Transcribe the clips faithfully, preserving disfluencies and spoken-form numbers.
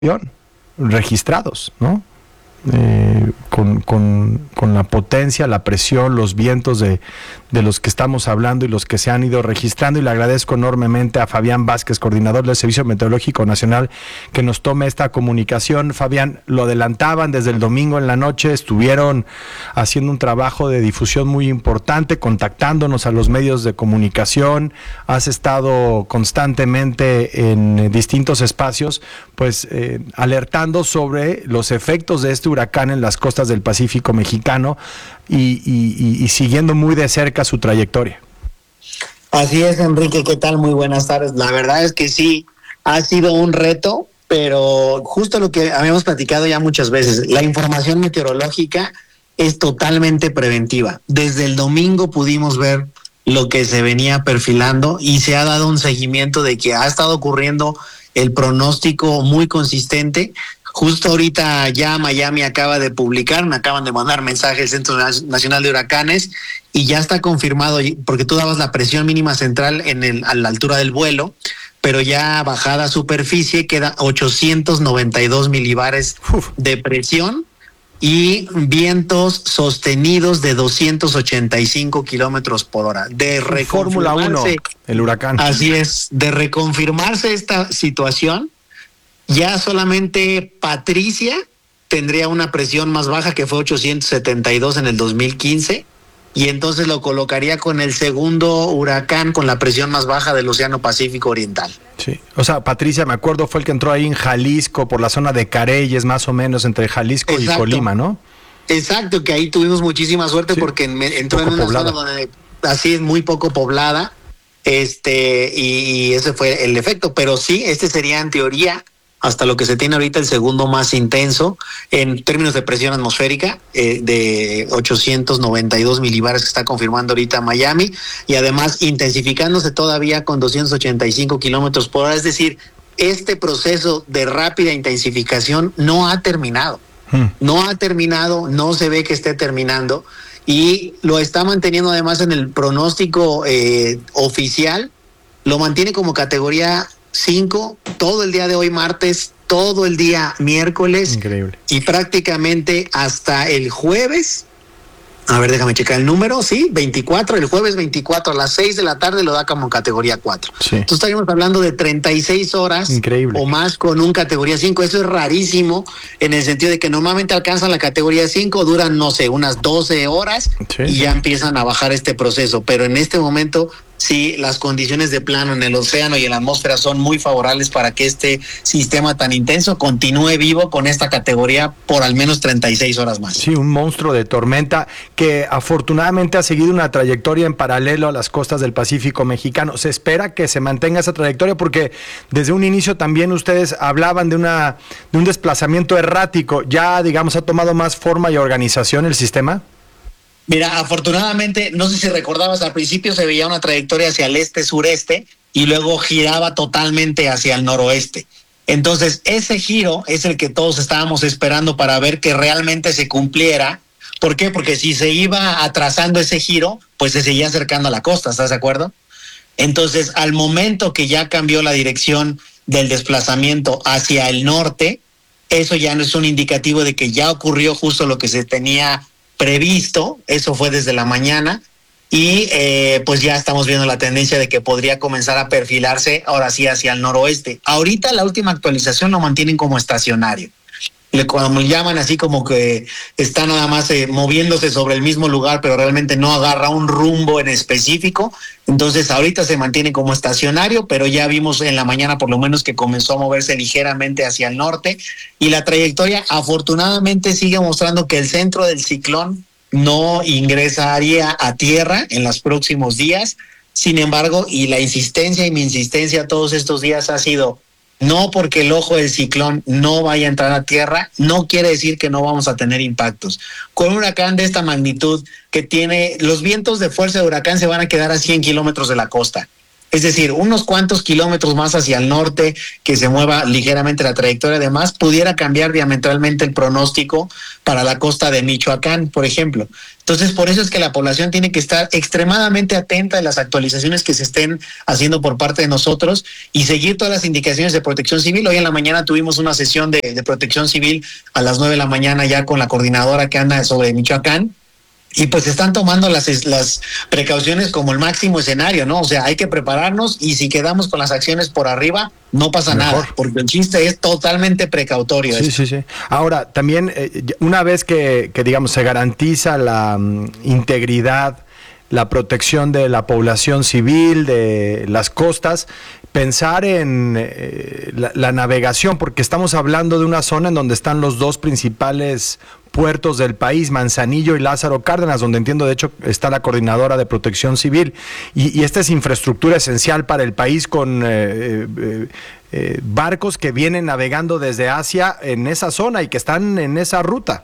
registrados, ¿no? Eh, con, con, con la potencia, la presión, los vientos de, de los que estamos hablando y los que se han ido registrando, y le agradezco enormemente a Fabián Vázquez, coordinador del Servicio Meteorológico Nacional, que nos tome esta comunicación. Fabián, lo adelantaban desde el domingo en la noche, estuvieron haciendo un trabajo de difusión muy importante, contactándonos a los medios de comunicación, has estado constantemente en distintos espacios, pues eh, alertando sobre los efectos de este huracán en las costas del Pacífico mexicano y, y, y, y siguiendo muy de cerca su trayectoria. Así es, Enrique, ¿qué tal? Muy buenas tardes. La verdad es que sí, ha sido un reto, pero justo lo que habíamos platicado ya muchas veces, la información meteorológica es totalmente preventiva. Desde el domingo pudimos ver lo que se venía perfilando y se ha dado un seguimiento de que ha estado ocurriendo el pronóstico muy consistente. Justo ahorita ya Miami acaba de publicar, me acaban de mandar mensaje el Centro Nacional de Huracanes y ya está confirmado, porque tú dabas la presión mínima central en el, a la altura del vuelo, pero ya bajada a superficie queda ochocientos noventa y dos milibares Uf. de presión y vientos sostenidos de doscientos ochenta y cinco kilómetros por hora. De Fórmula uno, el huracán. Así es, de reconfirmarse esta situación, ya solamente Patricia tendría una presión más baja, que fue ochocientos setenta y dos en el dos mil quince, y entonces lo colocaría con el segundo huracán con la presión más baja del Océano Pacífico Oriental. Sí, o sea, Patricia, me acuerdo, fue el que entró ahí en Jalisco, por la zona de Careyes, más o menos, entre Jalisco Exacto. y Colima, ¿no? Exacto, que ahí tuvimos muchísima suerte sí, porque entró en una poblada. zona donde así es muy poco poblada, este y, y ese fue el efecto, pero sí, este sería en teoría, hasta lo que se tiene ahorita, el segundo más intenso en términos de presión atmosférica, eh, de ochocientos noventa y dos milibares que está confirmando ahorita Miami, y además intensificándose todavía con doscientos ochenta y cinco kilómetros por hora. Es decir, este proceso de rápida intensificación no ha terminado. Hmm. No ha terminado, no se ve que esté terminando, y lo está manteniendo además en el pronóstico eh, oficial, lo mantiene como categoría cinco todo el día de hoy martes, todo el día miércoles. Increíble. Y prácticamente hasta el jueves, a ver, déjame checar el número, sí, veinticuatro, el jueves veinticuatro a las seis de la tarde lo da como categoría cuatro. Sí. Entonces estaríamos hablando de treinta y seis horas Increíble. o más con un categoría cinco. Eso es rarísimo en el sentido de que normalmente alcanzan la categoría cinco, duran, no sé, unas doce horas sí, y ya sí. empiezan a bajar este proceso. Pero en este momento sí, las condiciones de plano en el océano y en la atmósfera son muy favorables para que este sistema tan intenso continúe vivo con esta categoría por al menos treinta y seis horas más. Sí, un monstruo de tormenta que afortunadamente ha seguido una trayectoria en paralelo a las costas del Pacífico mexicano. Se espera que se mantenga esa trayectoria porque desde un inicio también ustedes hablaban de una de un desplazamiento errático. ¿Ya, digamos, ha tomado más forma y organización el sistema? Mira, afortunadamente, no sé si recordabas, al principio se veía una trayectoria hacia el este-sureste y luego giraba totalmente hacia el noroeste. Entonces, ese giro es el que todos estábamos esperando para ver que realmente se cumpliera. ¿Por qué? Porque si se iba atrasando ese giro, pues se seguía acercando a la costa, ¿estás de acuerdo? Entonces, al momento que ya cambió la dirección del desplazamiento hacia el norte, eso ya no es un indicativo de que ya ocurrió justo lo que se tenía previsto. Eso fue desde la mañana y eh, pues ya estamos viendo la tendencia de que podría comenzar a perfilarse ahora sí hacia el noroeste. Ahorita la última actualización lo mantienen como estacionario, le como llaman así, como que está nada más eh, moviéndose sobre el mismo lugar, pero realmente no agarra un rumbo en específico. Entonces ahorita se mantiene como estacionario, pero ya vimos en la mañana por lo menos que comenzó a moverse ligeramente hacia el norte, y la trayectoria afortunadamente sigue mostrando que el centro del ciclón no ingresaría a tierra en los próximos días. Sin embargo, y la insistencia y mi insistencia todos estos días ha sido: no porque el ojo del ciclón no vaya a entrar a tierra, no quiere decir que no vamos a tener impactos. Con un huracán de esta magnitud, que tiene los vientos de fuerza de huracán, se van a quedar a cien kilómetros de la costa. Es decir, unos cuantos kilómetros más hacia el norte, que se mueva ligeramente la trayectoria, además, pudiera cambiar diametralmente el pronóstico para la costa de Michoacán, por ejemplo. Entonces, por eso es que la población tiene que estar extremadamente atenta a las actualizaciones que se estén haciendo por parte de nosotros y seguir todas las indicaciones de Protección Civil. Hoy en la mañana tuvimos una sesión de, de Protección Civil a las nueve de la mañana ya con la coordinadora que anda sobre Michoacán. Y pues están tomando las, las precauciones como el máximo escenario, ¿no? O sea, hay que prepararnos y si quedamos con las acciones por arriba, no pasa Mejor. nada, porque el chiste es totalmente precautorio. Sí, sí, sí. Ahora, también, eh, una vez que, que, digamos, se garantiza la um, integridad, la protección de la población civil, de las costas, pensar en eh, la, la navegación, porque estamos hablando de una zona en donde están los dos principales puertos del país, Manzanillo y Lázaro Cárdenas, donde entiendo de hecho está la coordinadora de Protección Civil, y, y esta es infraestructura esencial para el país con eh, eh, eh, barcos que vienen navegando desde Asia en esa zona y que están en esa ruta.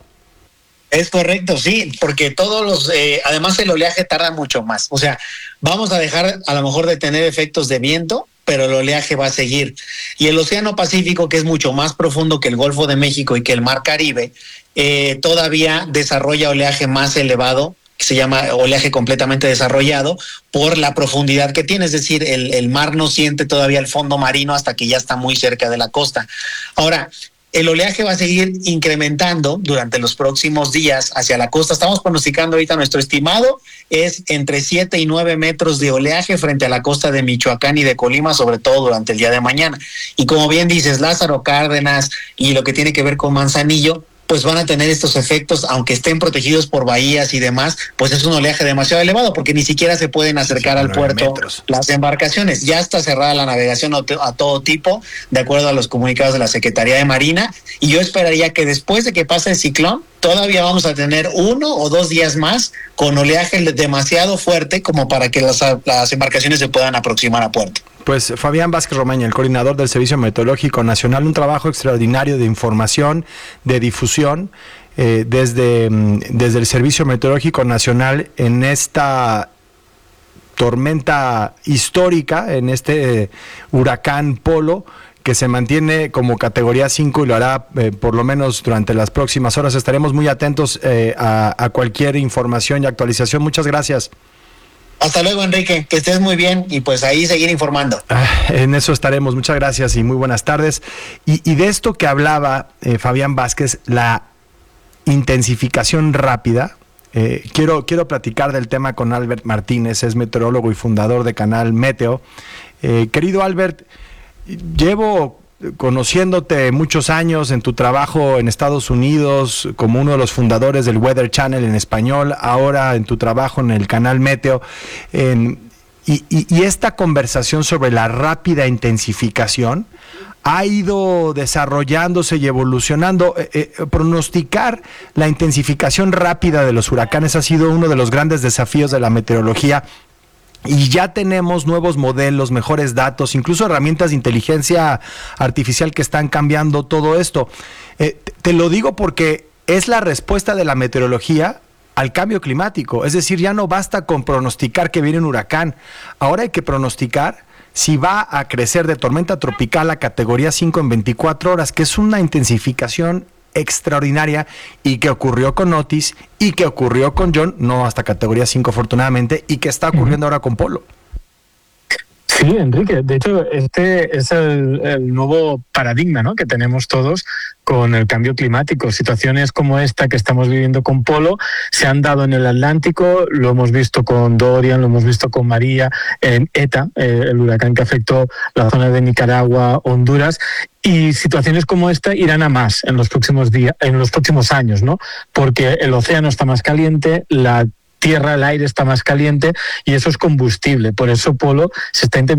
Es correcto, sí, porque todos los, eh, además el oleaje tarda mucho más, o sea, vamos a dejar a lo mejor de tener efectos de viento, pero el oleaje va a seguir. Y el Océano Pacífico, que es mucho más profundo que el Golfo de México y que el Mar Caribe, eh, todavía desarrolla oleaje más elevado, que se llama oleaje completamente desarrollado, por la profundidad que tiene, es decir, el, el mar no siente todavía el fondo marino hasta que ya está muy cerca de la costa. Ahora, el oleaje va a seguir incrementando durante los próximos días hacia la costa. Estamos pronosticando ahorita, nuestro estimado es entre siete y nueve metros de oleaje frente a la costa de Michoacán y de Colima, sobre todo durante el día de mañana. Y como bien dices, Lázaro Cárdenas y lo que tiene que ver con Manzanillo, pues van a tener estos efectos, aunque estén protegidos por bahías y demás, pues es un oleaje demasiado elevado, porque ni siquiera se pueden acercar al puerto metros. Las embarcaciones. Ya está cerrada la navegación a, a todo tipo, de acuerdo a los comunicados de la Secretaría de Marina, y yo esperaría que después de que pase el ciclón, todavía vamos a tener uno o dos días más con oleaje demasiado fuerte como para que las, las embarcaciones se puedan aproximar a puerto. Pues Fabián Vázquez Romaña, el coordinador del Servicio Meteorológico Nacional, un trabajo extraordinario de información, de difusión, eh, desde, desde el Servicio Meteorológico Nacional en esta tormenta histórica, en este eh, huracán Polo, que se mantiene como categoría cinco y lo hará eh, por lo menos durante las próximas horas. Estaremos muy atentos eh, a, a cualquier información y actualización. Muchas gracias. Hasta luego, Enrique, que estés muy bien y pues ahí seguir informando. Ah, en eso estaremos, muchas gracias y muy buenas tardes. Y, y de esto que hablaba eh, Fabián Vázquez, la intensificación rápida, eh, quiero, quiero platicar del tema con Albert Martínez, es meteorólogo y fundador de Canal Meteo. Eh, querido Albert, llevo conociéndote muchos años en tu trabajo en Estados Unidos como uno de los fundadores del Weather Channel en español, ahora en tu trabajo en el canal Meteo, en, y, y, y esta conversación sobre la rápida intensificación ha ido desarrollándose y evolucionando. Eh, eh, pronosticar la intensificación rápida de los huracanes ha sido uno de los grandes desafíos de la meteorología. Y ya tenemos nuevos modelos, mejores datos, incluso herramientas de inteligencia artificial que están cambiando todo esto. Eh, te lo digo porque es la respuesta de la meteorología al cambio climático. Es decir, ya no basta con pronosticar que viene un huracán. Ahora hay que pronosticar si va a crecer de tormenta tropical a categoría cinco en veinticuatro horas, que es una intensificación extraordinaria y que ocurrió con Otis y que ocurrió con John, no hasta categoría cinco afortunadamente, y que está ocurriendo uh-huh. ahora con Polo. Sí, Enrique, de hecho este es el, el nuevo paradigma, ¿no?, que tenemos todos con el cambio climático. Situaciones como esta que estamos viviendo con Polo se han dado en el Atlántico, lo hemos visto con Dorian, lo hemos visto con María, en ETA, eh, el huracán que afectó la zona de Nicaragua, Honduras, y situaciones como esta irán a más en los próximos días, en los próximos años, ¿no? Porque el océano está más caliente, la tierra, el aire está más caliente y eso es combustible. Por eso Polo se está intensi-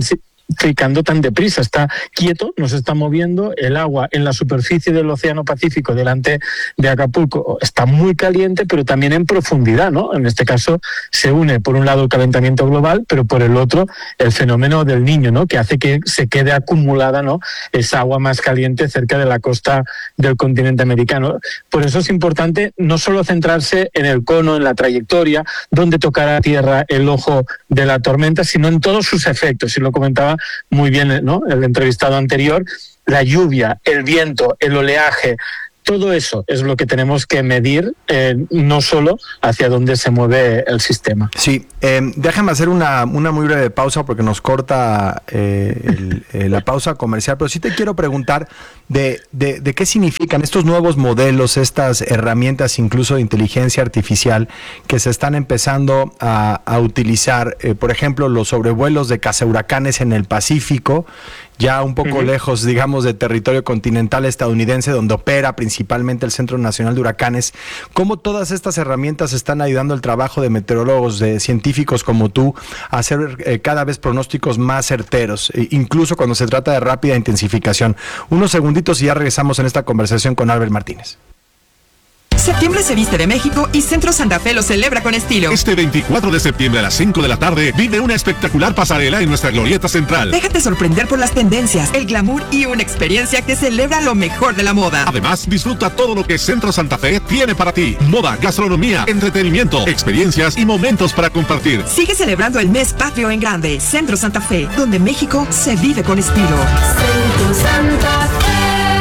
ficando tan deprisa, está quieto, no se está moviendo, el agua en la superficie del Océano Pacífico delante de Acapulco está muy caliente, pero también en profundidad, ¿no? En este caso se une por un lado el calentamiento global, pero por el otro el fenómeno del Niño, ¿no? Que hace que se quede acumulada, ¿no? Esa agua más caliente cerca de la costa del continente americano. Por eso es importante no solo centrarse en el cono, en la trayectoria, donde tocará tierra el ojo de la tormenta, sino en todos sus efectos, y lo comentaba muy bien, ¿no?, el entrevistado anterior, la lluvia, el viento, el oleaje. Todo eso es lo que tenemos que medir, eh, no solo hacia dónde se mueve el sistema. Sí, eh, déjame hacer una, una muy breve pausa porque nos corta eh, el, eh, la pausa comercial, pero sí te quiero preguntar de, de, de qué significan estos nuevos modelos, estas herramientas incluso de inteligencia artificial que se están empezando a, a utilizar, eh, por ejemplo, los sobrevuelos de cazahuracanes en el Pacífico, ya un poco uh-huh. lejos, digamos, de territorio continental estadounidense, donde opera principalmente el Centro Nacional de Huracanes. ¿Cómo todas estas herramientas están ayudando el trabajo de meteorólogos, de científicos como tú, a hacer eh, cada vez pronósticos más certeros, eh, incluso cuando se trata de rápida intensificación? Unos segunditos y ya regresamos en esta conversación con Albert Martínez. Septiembre se viste de México y Centro Santa Fe lo celebra con estilo. Este veinticuatro de septiembre a las cinco de la tarde vive una espectacular pasarela en nuestra glorieta central. Déjate sorprender por las tendencias, el glamour y una experiencia que celebra lo mejor de la moda. Además, disfruta todo lo que Centro Santa Fe tiene para ti. Moda, gastronomía, entretenimiento, experiencias y momentos para compartir. Sigue celebrando el mes patrio en grande. Centro Santa Fe, donde México se vive con estilo. Centro Santa Fe.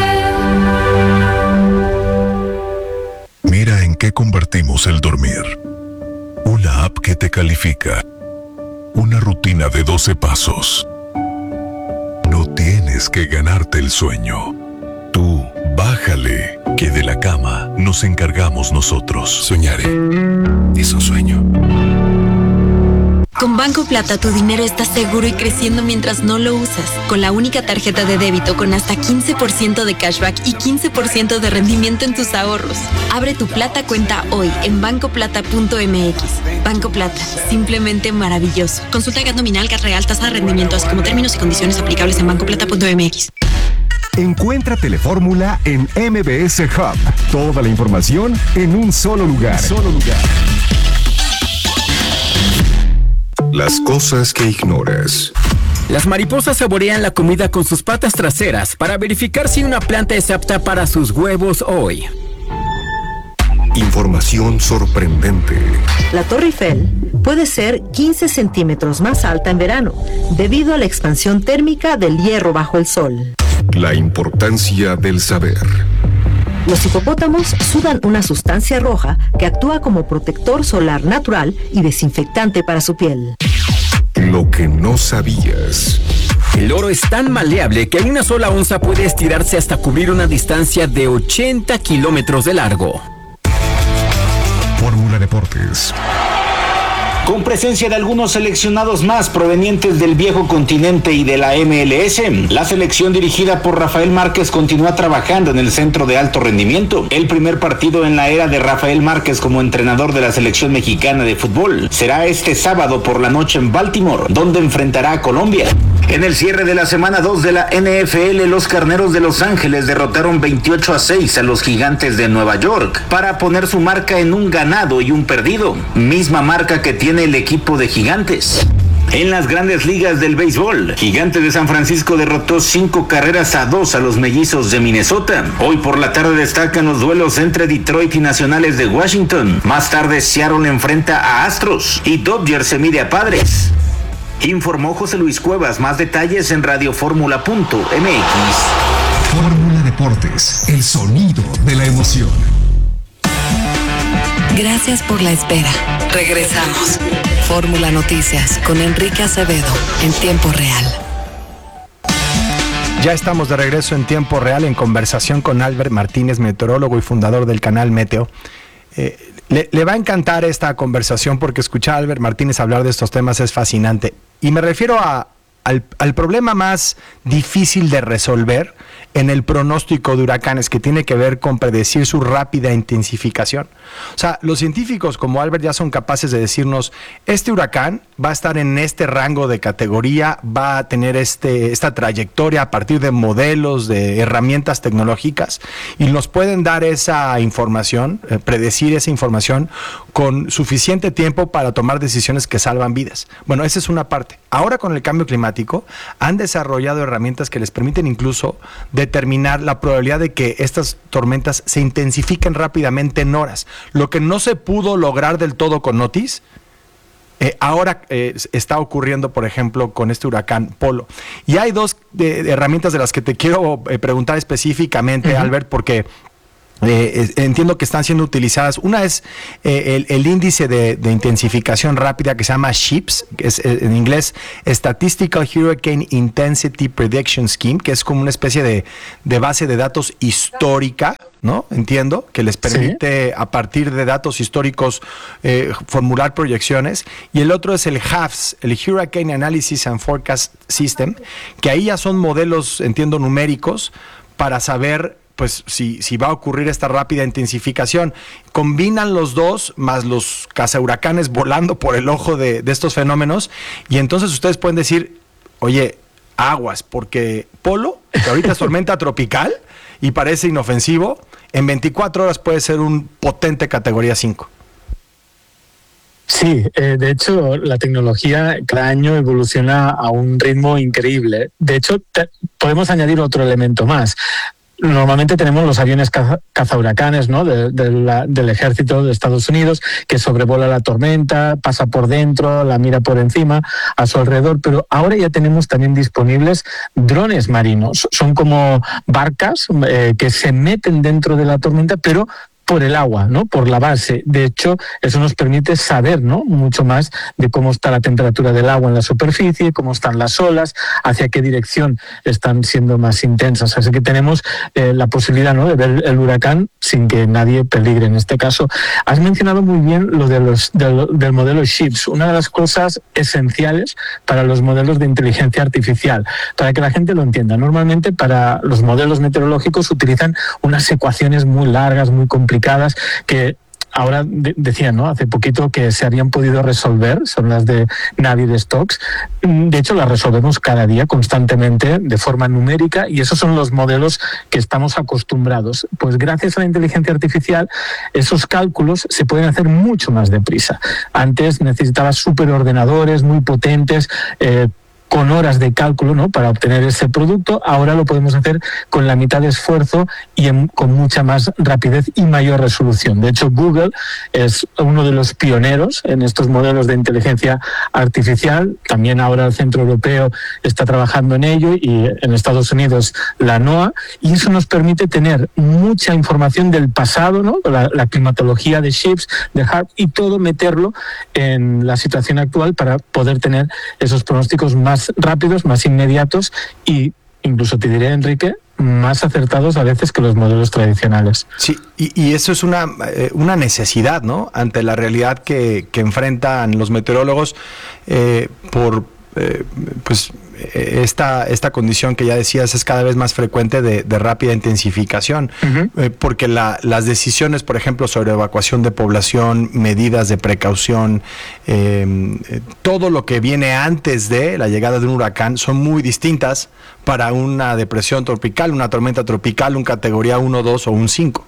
Mira en qué convertimos el dormir. Una app que te califica. Una rutina de doce pasos. No tienes que ganarte el sueño. Tú, bájale, que de la cama nos encargamos nosotros. Soñaré. Es un sueño. Con Banco Plata tu dinero está seguro y creciendo mientras no lo usas. Con la única tarjeta de débito con hasta quince por ciento de cashback y quince por ciento de rendimiento en tus ahorros. Abre tu Plata cuenta hoy en banco plata punto m x. Banco Plata, simplemente maravilloso. Consulta G A T nominal, G A T real, tasa de rendimiento, así como términos y condiciones aplicables en banco plata punto m x. Encuentra Telefórmula en M B S Hub. Toda la información en un solo lugar. Solo lugar. Las cosas que ignoras. Las mariposas saborean la comida con sus patas traseras para verificar si una planta es apta para sus huevos hoy. Información sorprendente. La Torre Eiffel puede ser quince centímetros más alta en verano, debido a la expansión térmica del hierro bajo el sol. La importancia del saber. Los hipopótamos sudan una sustancia roja que actúa como protector solar natural y desinfectante para su piel. Lo que no sabías. El oro es tan maleable que una sola onza puede estirarse hasta cubrir una distancia de ochenta kilómetros de largo. Fórmula Deportes. Con presencia de algunos seleccionados más provenientes del viejo continente y de la M L S, la selección dirigida por Rafael Márquez continúa trabajando en el centro de alto rendimiento. El primer partido en la era de Rafael Márquez como entrenador de la selección mexicana de fútbol será este sábado por la noche en Baltimore, donde enfrentará a Colombia. En el cierre de la semana dos de la N F L, los Carneros de Los Ángeles derrotaron veintiocho a seis a los Gigantes de Nueva York para poner su marca en un ganado y un perdido, misma marca que tiene el equipo de Gigantes. En las grandes ligas del béisbol, Gigantes de San Francisco derrotó cinco carreras a dos a los Mellizos de Minnesota. Hoy por la tarde destacan los duelos entre Detroit y Nacionales de Washington. Más tarde Seattle enfrenta a Astros y Dodgers se mide a Padres. Informó José Luis Cuevas. Más detalles en radioformula punto m x. Fórmula Deportes, el sonido de la emoción. Gracias por la espera. Regresamos. Fórmula Noticias con Enrique Acevedo en tiempo real. Ya estamos de regreso en tiempo real en conversación con Albert Martínez, meteorólogo y fundador del canal Meteo. Eh, le, le va a encantar esta conversación porque escuchar a Albert Martínez hablar de estos temas es fascinante. Y me refiero a, al, al problema más difícil de resolver en el pronóstico de huracanes, que tiene que ver con predecir su rápida intensificación. O sea, los científicos como Albert ya son capaces de decirnos, este huracán va a estar en este rango de categoría, va a tener este, esta trayectoria a partir de modelos, de herramientas tecnológicas, y nos pueden dar esa información, eh, predecir esa información con suficiente tiempo para tomar decisiones que salvan vidas. Bueno, esa es una parte. Ahora, con el cambio climático, han desarrollado herramientas que les permiten incluso determinar la probabilidad de que estas tormentas se intensifiquen rápidamente en horas. Lo que no se pudo lograr del todo con Otis, eh, ahora eh, está ocurriendo, por ejemplo, con este huracán Polo. Y hay dos de, de herramientas de las que te quiero eh, preguntar específicamente, uh-huh. Albert, porque Eh, entiendo que están siendo utilizadas. Una es eh, el, el índice de, de intensificación rápida, que se llama SHIPS, que es eh, en inglés Statistical Hurricane Intensity Prediction Scheme, que es como una especie de, de base de datos histórica, ¿no? Entiendo, que les permite, sí, a partir de datos históricos eh, formular proyecciones. Y el otro es el H A F S, el Hurricane Analysis and Forecast System, que ahí ya son modelos, entiendo, numéricos para saber pues si, si va a ocurrir esta rápida intensificación. Combinan los dos, más los cazahuracanes volando por el ojo de, de estos fenómenos, y entonces ustedes pueden decir, oye, aguas, porque Polo, que ahorita es tormenta tropical y parece inofensivo, en veinticuatro horas puede ser un potente categoría cinco. Sí, eh, de hecho, la tecnología cada año evoluciona a un ritmo increíble. De hecho, te, podemos añadir otro elemento más. Normalmente tenemos los aviones caza, cazahuracanes, ¿no? de, de la, del ejército de Estados Unidos, que sobrevuela la tormenta, pasa por dentro, la mira por encima, a su alrededor, pero ahora ya tenemos también disponibles drones marinos. Son como barcas eh, que se meten dentro de la tormenta, pero por el agua, ¿no? Por la base. De hecho, eso nos permite saber, ¿no? mucho más de cómo está la temperatura del agua en la superficie, cómo están las olas, hacia qué dirección están siendo más intensas. Así que tenemos eh, la posibilidad, ¿no? de ver el huracán sin que nadie peligre. En este caso, has mencionado muy bien lo de los, del, del modelo SHIPS, una de las cosas esenciales para los modelos de inteligencia artificial, para que la gente lo entienda. Normalmente, para los modelos meteorológicos utilizan unas ecuaciones muy largas, muy complicadas, que ahora de, decían, ¿no? hace poquito que se habían podido resolver, son las de Navier-Stokes. De hecho, las resolvemos cada día, constantemente, de forma numérica, y esos son los modelos que estamos acostumbrados. Pues gracias a la inteligencia artificial, esos cálculos se pueden hacer mucho más deprisa. Antes necesitabas superordenadores muy potentes, eh, con horas de cálculo, ¿no? para obtener ese producto. Ahora lo podemos hacer con la mitad de esfuerzo y en, con mucha más rapidez y mayor resolución. De hecho, Google es uno de los pioneros en estos modelos de inteligencia artificial. También ahora el Centro Europeo está trabajando en ello, y en Estados Unidos la NOAA, y eso nos permite tener mucha información del pasado, ¿no? la, la climatología de SHIPS, de H A R P, y todo meterlo en la situación actual para poder tener esos pronósticos más rápidos, más inmediatos, y incluso te diré, Enrique, más acertados a veces que los modelos tradicionales. Sí, y, y eso es una, eh, una necesidad, ¿no? Ante la realidad que, que enfrentan los meteorólogos eh, por eh, pues esta, esta condición que ya decías es cada vez más frecuente de, de rápida intensificación, uh-huh. eh, porque la, las decisiones, por ejemplo, sobre evacuación de población, medidas de precaución, eh, eh, todo lo que viene antes de la llegada de un huracán son muy distintas para una depresión tropical, una tormenta tropical, un categoría uno, dos o un cinco.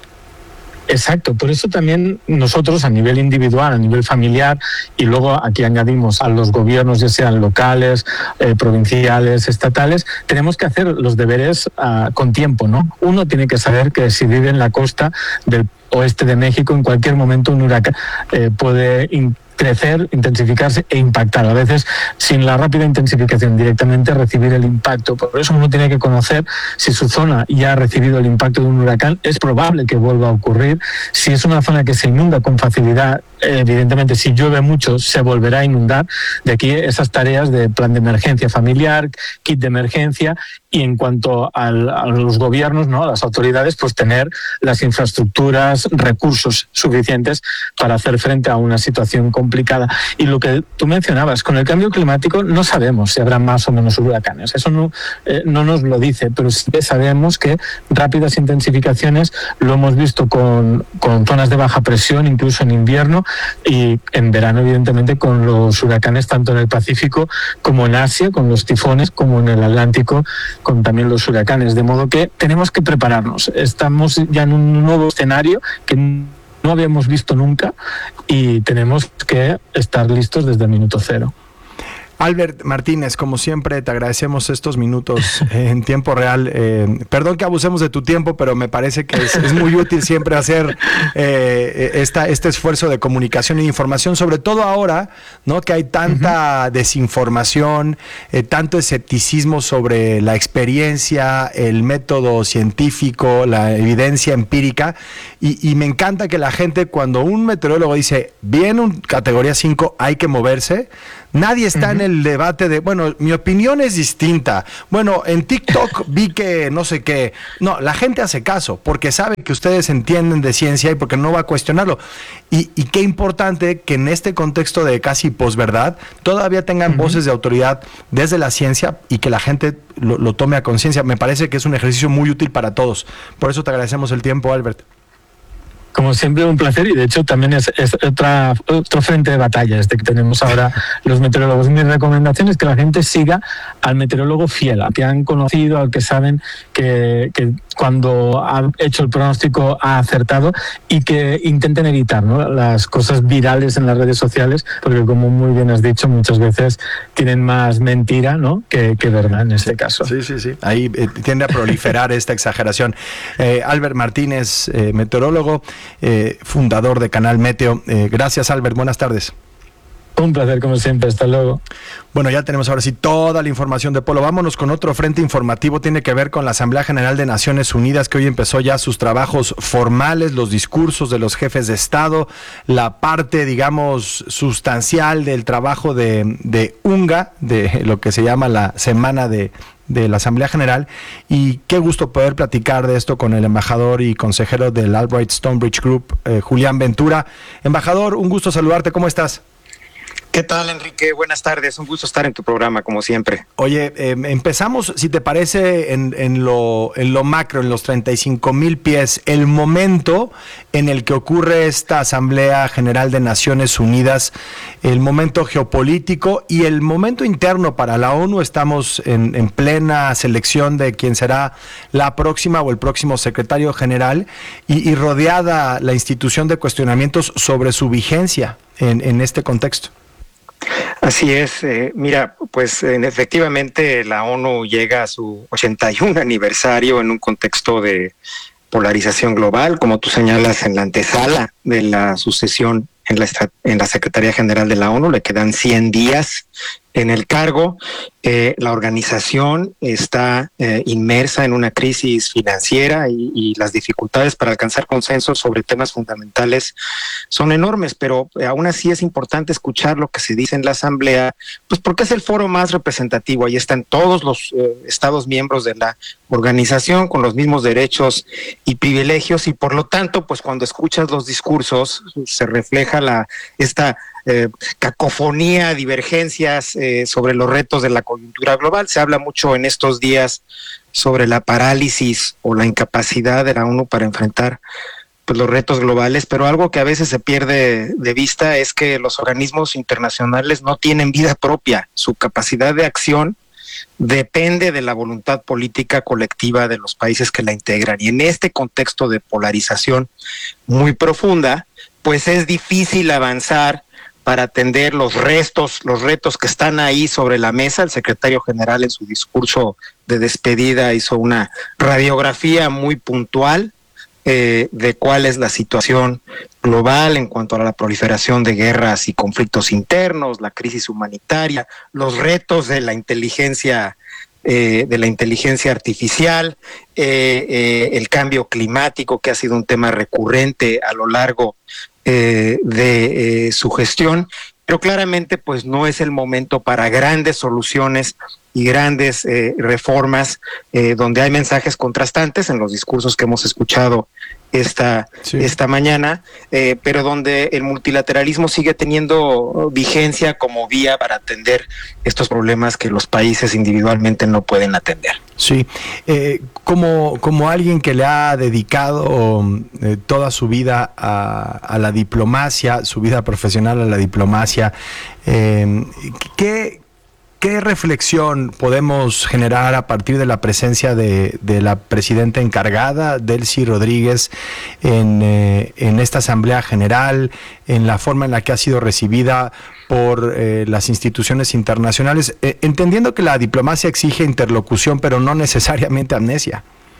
Exacto, por eso también nosotros a nivel individual, a nivel familiar, y luego aquí añadimos a los gobiernos, ya sean locales, eh, provinciales, estatales, tenemos que hacer los deberes uh, con tiempo, ¿no? Uno tiene que saber que si vive en la costa del oeste de México, en cualquier momento un huracán eh, puede in- crecer, intensificarse e impactar. A veces, sin la rápida intensificación, directamente recibir el impacto. Por eso uno tiene que conocer si su zona ya ha recibido el impacto de un huracán. Es probable que vuelva a ocurrir. Si es una zona que se inunda con facilidad, evidentemente, si llueve mucho, se volverá a inundar. De aquí esas tareas de plan de emergencia familiar, kit de emergencia, y en cuanto al, a los gobiernos, ¿no? a las autoridades, pues tener las infraestructuras, recursos suficientes para hacer frente a una situación como complicada. Y lo que tú mencionabas, con el cambio climático no sabemos si habrá más o menos huracanes. Eso no, eh, no nos lo dice, pero sí sabemos que rápidas intensificaciones lo hemos visto con, con zonas de baja presión, incluso en invierno, y en verano, evidentemente, con los huracanes tanto en el Pacífico como en Asia, con los tifones, como en el Atlántico, con también los huracanes. De modo que tenemos que prepararnos. Estamos ya en un nuevo escenario que no habíamos visto nunca y tenemos que estar listos desde el minuto cero. Albert Martínez, como siempre, te agradecemos estos minutos en tiempo real. Eh, perdón que abusemos de tu tiempo, pero me parece que es, es muy útil siempre hacer eh, esta, este esfuerzo de comunicación e información, sobre todo ahora, ¿no? Que hay tanta uh-huh. desinformación, eh, tanto escepticismo sobre la experiencia, el método científico, la evidencia empírica, y, y me encanta que la gente, cuando un meteorólogo dice, viene un categoría cinco, hay que moverse, nadie está uh-huh. en el debate de, bueno, mi opinión es distinta. Bueno, en TikTok vi que no sé qué. No, la gente hace caso porque sabe que ustedes entienden de ciencia y porque no va a cuestionarlo. Y, y qué importante que en este contexto de casi posverdad todavía tengan uh-huh. voces de autoridad desde la ciencia y que la gente lo, lo tome a conciencia. Me parece que es un ejercicio muy útil para todos. Por eso te agradecemos el tiempo, Albert. Como siempre, un placer, y de hecho también es, es otra, otro frente de batalla este que tenemos ahora los meteorólogos. Mi recomendación es que la gente siga al meteorólogo fiel, al que han conocido, al que saben que, que cuando ha hecho el pronóstico ha acertado, y que intenten evitar, ¿no?, las cosas virales en las redes sociales, porque como muy bien has dicho, muchas veces tienen más mentira, ¿no?, que, que verdad en este caso. Sí, sí, sí. Ahí eh, tiende a proliferar esta exageración. Eh, Albert Martínez, eh, meteorólogo, Eh, fundador de Canal Meteo. Eh, gracias, Albert. Buenas tardes. Un placer, como siempre. Hasta luego. Bueno, ya tenemos ahora sí toda la información de Polo. Vámonos con otro frente informativo. Tiene que ver con la Asamblea General de Naciones Unidas, que hoy empezó ya sus trabajos formales, los discursos de los jefes de Estado, la parte, digamos, sustancial del trabajo de, de UNGA, de lo que se llama la Semana de de la Asamblea General, y qué gusto poder platicar de esto con el embajador y consejero del Albright Stonebridge Group, eh, Julián Ventura. Embajador, un gusto saludarte, ¿cómo estás? ¿Qué tal, Enrique? Buenas tardes, un gusto estar en tu programa, como siempre. Oye, eh, empezamos, si te parece, en, en, lo, en lo macro, en los treinta y cinco mil pies, el momento en el que ocurre esta Asamblea General de Naciones Unidas, el momento geopolítico y el momento interno para la ONU. Estamos en, en plena selección de quién será la próxima o el próximo secretario general, y, y rodeada la institución de cuestionamientos sobre su vigencia en, en este contexto. Así es, eh, mira, pues eh, efectivamente la ONU llega a su ochenta y un aniversario en un contexto de polarización global, como tú señalas, en la antesala de la sucesión en la, en la Secretaría General de la ONU. Le quedan cien días en el cargo. Eh, la organización está eh, inmersa en una crisis financiera y, y las dificultades para alcanzar consensos sobre temas fundamentales son enormes, pero eh, aún así es importante escuchar lo que se dice en la Asamblea, pues porque es el foro más representativo. Ahí están todos los eh, estados miembros de la organización con los mismos derechos y privilegios, y por lo tanto, pues cuando escuchas los discursos se refleja la esta Eh, cacofonía, divergencias eh, sobre los retos de la coyuntura global. Se habla mucho en estos días sobre la parálisis o la incapacidad de la ONU para enfrentar pues, los retos globales, pero algo que a veces se pierde de vista es que los organismos internacionales no tienen vida propia. Su capacidad de acción depende de la voluntad política colectiva de los países que la integran, y en este contexto de polarización muy profunda, pues es difícil avanzar para atender los restos, los retos que están ahí sobre la mesa. El secretario general en su discurso de despedida hizo una radiografía muy puntual eh, de cuál es la situación global en cuanto a la proliferación de guerras y conflictos internos, la crisis humanitaria, los retos de la inteligencia eh, de la inteligencia artificial, eh, eh, el cambio climático, que ha sido un tema recurrente a lo largo Eh, de eh, su gestión, pero claramente pues no es el momento para grandes soluciones y grandes eh, reformas, eh, donde hay mensajes contrastantes en los discursos que hemos escuchado esta, sí. esta mañana, eh, pero donde el multilateralismo sigue teniendo vigencia como vía para atender estos problemas que los países individualmente no pueden atender. Sí, eh, como, como alguien que le ha dedicado eh, toda su vida a, a la diplomacia, su vida profesional a la diplomacia, eh, ¿qué, ¿qué reflexión podemos generar a partir de la presencia de, de la presidenta encargada, Delcy Rodríguez, en, eh, en esta Asamblea General, en la forma en la que ha sido recibida por eh, las instituciones internacionales, eh, entendiendo que la diplomacia exige interlocución, pero no necesariamente amnesia?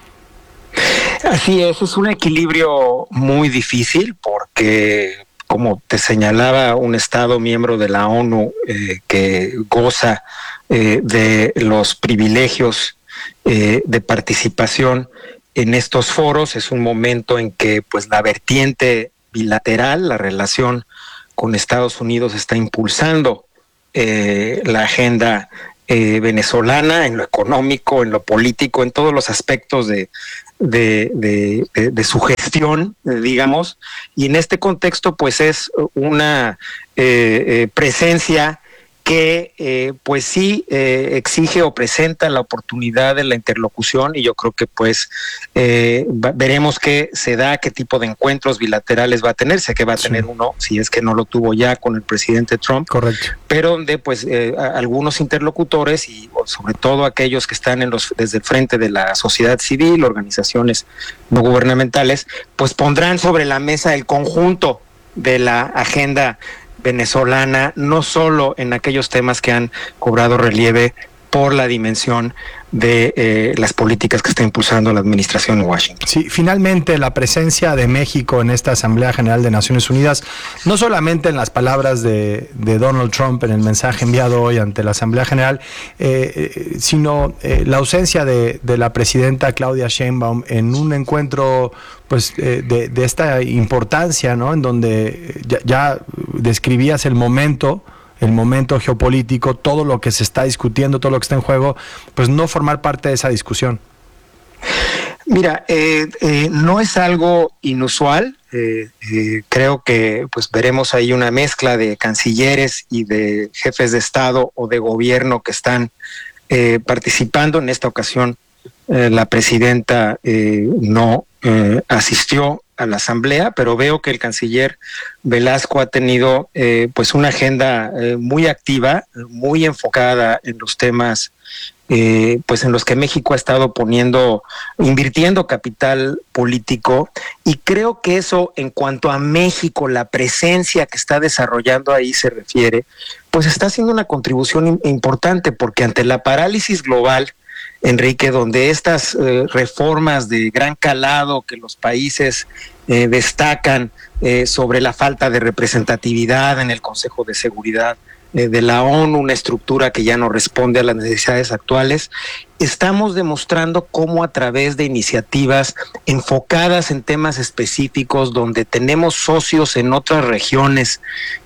Así es, es un equilibrio muy difícil porque, como te señalaba, un Estado miembro de la ONU eh, que goza eh, de los privilegios eh, de participación en estos foros, es un momento en que pues la vertiente bilateral, la relación con Estados Unidos está impulsando eh, la agenda eh, venezolana en lo económico, en lo político, en todos los aspectos de, de, de, de, de su gestión, eh, digamos, y en este contexto pues es una eh, eh, presencia que eh, pues sí eh, exige o presenta la oportunidad de la interlocución, y yo creo que pues eh, va, veremos qué se da, qué tipo de encuentros bilaterales va a tener. Sé que va a tener sí. uno, si es que no lo tuvo ya, con el presidente Trump. Correcto. Pero donde pues eh, algunos interlocutores, y sobre todo aquellos que están en los desde el frente de la sociedad civil, organizaciones no gubernamentales, pues pondrán sobre la mesa el conjunto de la agenda venezolana, no solo en aquellos temas que han cobrado relieve por la dimensión de eh, las políticas que está impulsando la administración en Washington. Sí, finalmente la presencia de México en esta Asamblea General de Naciones Unidas, no solamente en las palabras de, de Donald Trump en el mensaje enviado hoy ante la Asamblea General, eh, eh, sino eh, la ausencia de, de la presidenta Claudia Sheinbaum en un encuentro pues eh, de, de esta importancia, ¿no? En donde ya, ya describías el momento, el momento geopolítico, todo lo que se está discutiendo, todo lo que está en juego, pues no formar parte de esa discusión. Mira, eh, eh, no es algo inusual. Eh, eh, creo que pues veremos ahí una mezcla de cancilleres y de jefes de Estado o de gobierno que están eh, participando. En esta ocasión eh, la presidenta eh, no eh, asistió a la asamblea, pero veo que el canciller Velasco ha tenido eh, pues una agenda eh, muy activa, muy enfocada en los temas eh, pues en los que México ha estado poniendo, invirtiendo capital político, y creo que eso, en cuanto a México, la presencia que está desarrollando ahí se refiere, pues está haciendo una contribución importante, porque ante la parálisis global, Enrique, donde estas eh, reformas de gran calado que los países eh, destacan eh, sobre la falta de representatividad en el Consejo de Seguridad eh, de la ONU, una estructura que ya no responde a las necesidades actuales, estamos demostrando cómo a través de iniciativas enfocadas en temas específicos, donde tenemos socios en otras regiones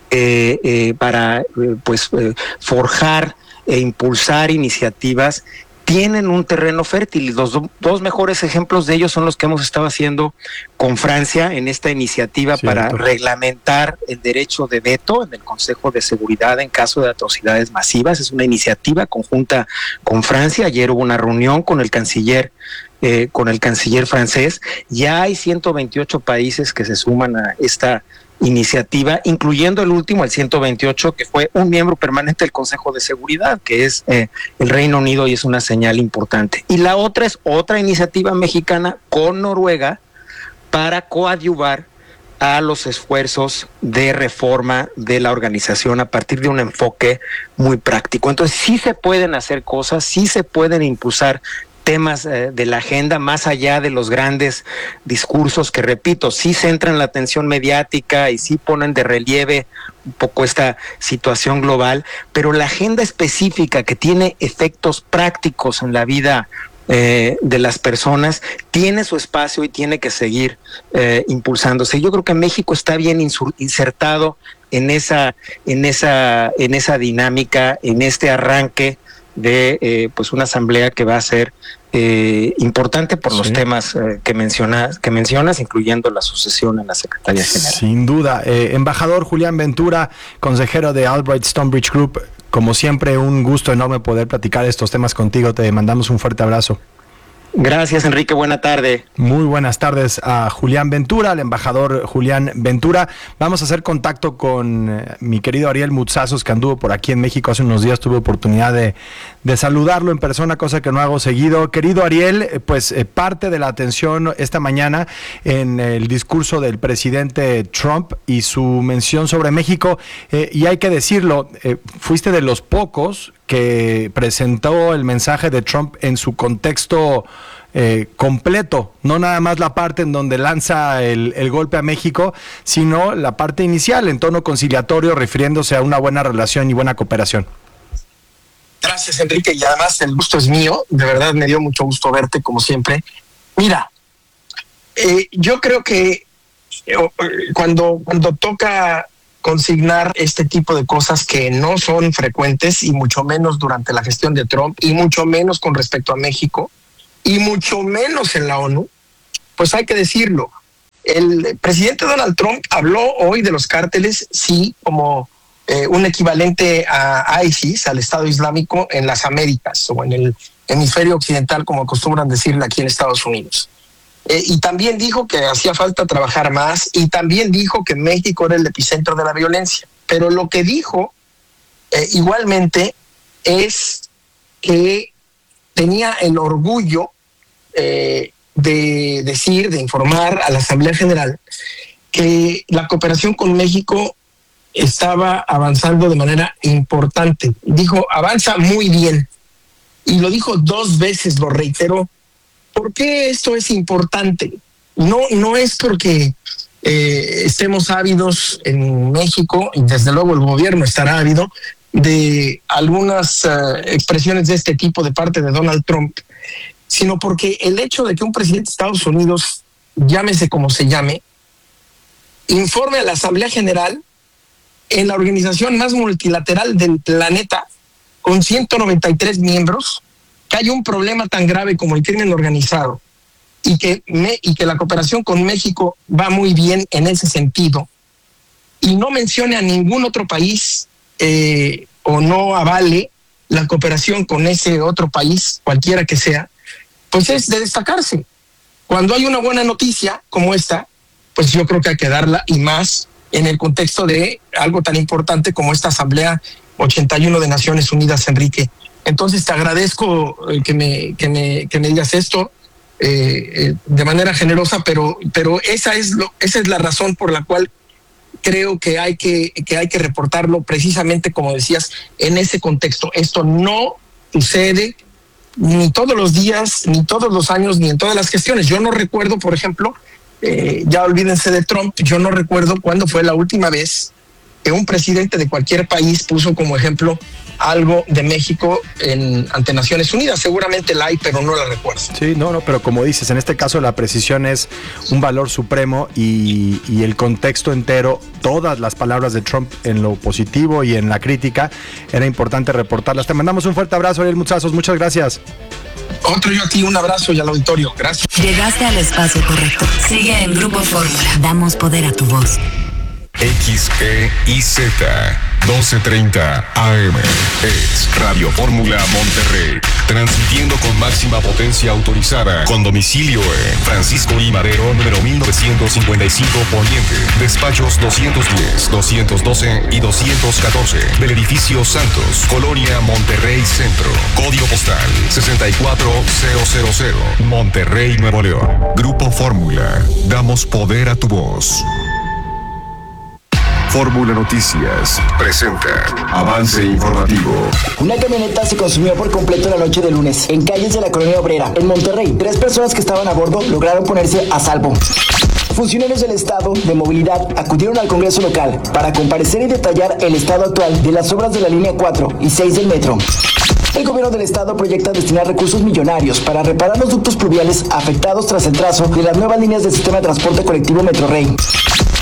eh, eh, para eh, pues eh, forjar e impulsar iniciativas, tienen un terreno fértil. Los do, dos mejores ejemplos de ellos son los que hemos estado haciendo con Francia en esta iniciativa Cierto. para reglamentar el derecho de veto en el Consejo de Seguridad en caso de atrocidades masivas. Es una iniciativa conjunta con Francia. Ayer hubo una reunión con el canciller eh, con el canciller francés. Ya hay ciento veintiocho países que se suman a esta iniciativa, incluyendo el último, el ciento veintiocho, que fue un miembro permanente del Consejo de Seguridad, que es eh, el Reino Unido, y es una señal importante. Y la otra es otra iniciativa mexicana con Noruega para coadyuvar a los esfuerzos de reforma de la organización a partir de un enfoque muy práctico. Entonces sí se pueden hacer cosas, sí se pueden impulsar temas eh, de la agenda, más allá de los grandes discursos que, repito, sí centran la atención mediática y sí ponen de relieve un poco esta situación global, pero la agenda específica que tiene efectos prácticos en la vida eh, de las personas tiene su espacio y tiene que seguir eh, impulsándose. Yo creo que México está bien insur- insertado en esa, en esa, en esa dinámica, en este arranque de eh, pues una asamblea que va a ser eh, importante por los sí. temas eh, que mencionas, que mencionas, incluyendo la sucesión en la Secretaría General. Sin duda. Eh, embajador Julián Ventura, consejero de Albright Stonebridge Group, como siempre, un gusto enorme poder platicar estos temas contigo. Te mandamos un fuerte abrazo. Gracias, Enrique. Buena tarde. Muy buenas tardes a Julián Ventura, al embajador Julián Ventura. Vamos a hacer contacto con eh, mi querido Ariel Mutsazos, que anduvo por aquí en México hace unos días. Tuve oportunidad de, de saludarlo en persona, cosa que no hago seguido. Querido Ariel, eh, pues eh, parte de la atención esta mañana en el discurso del presidente Trump y su mención sobre México. Eh, y hay que decirlo, eh, fuiste de los pocos que presentó el mensaje de Trump en su contexto eh, completo, no nada más la parte en donde lanza el, el golpe a México, sino la parte inicial en tono conciliatorio, refiriéndose a una buena relación y buena cooperación. Gracias, Enrique, y además el gusto es mío, de verdad me dio mucho gusto verte como siempre. Mira, eh, yo creo que eh, cuando, cuando toca consignar este tipo de cosas que no son frecuentes y mucho menos durante la gestión de Trump y mucho menos con respecto a México y mucho menos en la ONU, pues hay que decirlo. El presidente Donald Trump habló hoy de los cárteles, sí, como eh, un equivalente a ISIS, al Estado Islámico en las Américas o en el hemisferio occidental, como acostumbran decirle aquí en Estados Unidos. Eh, y también dijo que hacía falta trabajar más y también dijo que México era el epicentro de la violencia. Pero lo que dijo eh, igualmente es que tenía el orgullo eh, de decir, de informar a la Asamblea General que la cooperación con México estaba avanzando de manera importante. Dijo, avanza muy bien. Y lo dijo dos veces, lo reiteró. ¿Por qué esto es importante? No, no es porque eh, estemos ávidos en México, y desde luego el gobierno estará ávido, de algunas uh, expresiones de este tipo de parte de Donald Trump, sino porque el hecho de que un presidente de Estados Unidos, llámese como se llame, informe a la Asamblea General en la organización más multilateral del planeta, con ciento noventa y tres miembros, que hay un problema tan grave como el crimen organizado y que, me, y que la cooperación con México va muy bien en ese sentido, y no mencione a ningún otro país eh, o no avale la cooperación con ese otro país, cualquiera que sea, pues es de destacarse. Cuando hay una buena noticia como esta, pues yo creo que hay que darla, y más en el contexto de algo tan importante como esta Asamblea ochenta y uno de Naciones Unidas, Enrique. Entonces te agradezco que me, que me, que me digas esto eh, eh, de manera generosa, pero, pero esa es lo, esa es la razón por la cual creo que hay que, que hay que reportarlo precisamente, como decías, en ese contexto. Esto no sucede ni todos los días, ni todos los años, ni en todas las gestiones. Yo no recuerdo, por ejemplo, eh, ya olvídense de Trump, yo no recuerdo cuándo fue la última vez que un presidente de cualquier país puso como ejemplo algo de México en, ante Naciones Unidas. Seguramente la hay, pero no la recuerdo. Sí, no, no, pero como dices, en este caso la precisión es un valor supremo, y, y el contexto entero, todas las palabras de Trump en lo positivo y en la crítica, era importante reportarlas. Te mandamos un fuerte abrazo, Ariel Mutsazos, muchas gracias. Otro yo a ti, un abrazo, y al auditorio. Gracias. Llegaste al espacio correcto. Sigue en Grupo Fórmula. Damos poder a tu voz. X E I Z doce treinta A M es Radio Fórmula Monterrey, transmitiendo con máxima potencia autorizada, con domicilio en Francisco I. Madero, número mil novecientos cincuenta y cinco Poniente, despachos doscientos diez, doscientos doce y doscientos catorce, del edificio Santos, Colonia Monterrey Centro, código postal sesenta y cuatro mil, Monterrey, Nuevo León. Grupo Fórmula, damos poder a tu voz. Fórmula Noticias presenta avance informativo. Una camioneta se consumió por completo la noche de lunes en calles de la Colonia Obrera, en Monterrey. Tres personas que estaban a bordo lograron ponerse a salvo. Funcionarios del Estado de Movilidad acudieron al Congreso local para comparecer y detallar el estado actual de las obras de la línea cuatro y seis del metro. El gobierno del estado proyecta destinar recursos millonarios para reparar los ductos pluviales afectados tras el trazo de las nuevas líneas del sistema de transporte colectivo Metrorrey.